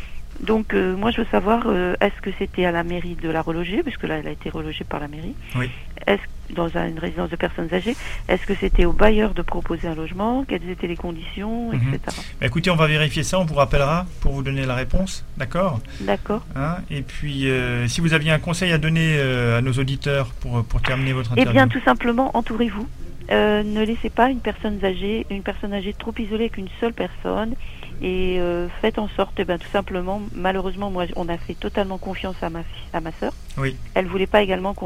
Donc, euh, moi, je veux savoir, euh, est-ce que c'était à la mairie de la reloger, puisque là, elle a été relogée par la mairie. Oui. Est-ce dans une résidence de personnes âgées, est-ce que c'était au bailleur de proposer un logement, quelles étaient les conditions, mm-hmm. et cetera. Écoutez, on va vérifier ça, on vous rappellera pour vous donner la réponse, d'accord ? D'accord. Hein, et puis, euh, si vous aviez un conseil à donner euh, à nos auditeurs pour, pour terminer votre interview. Eh bien, tout simplement, entourez-vous. Euh, ne laissez pas une personne âgée, une personne âgée trop isolée avec une seule personne. Et euh, faites en sorte, eh ben, tout simplement, malheureusement, moi, on a fait totalement confiance à ma fille, à ma sœur. Oui. Elle voulait pas également qu'on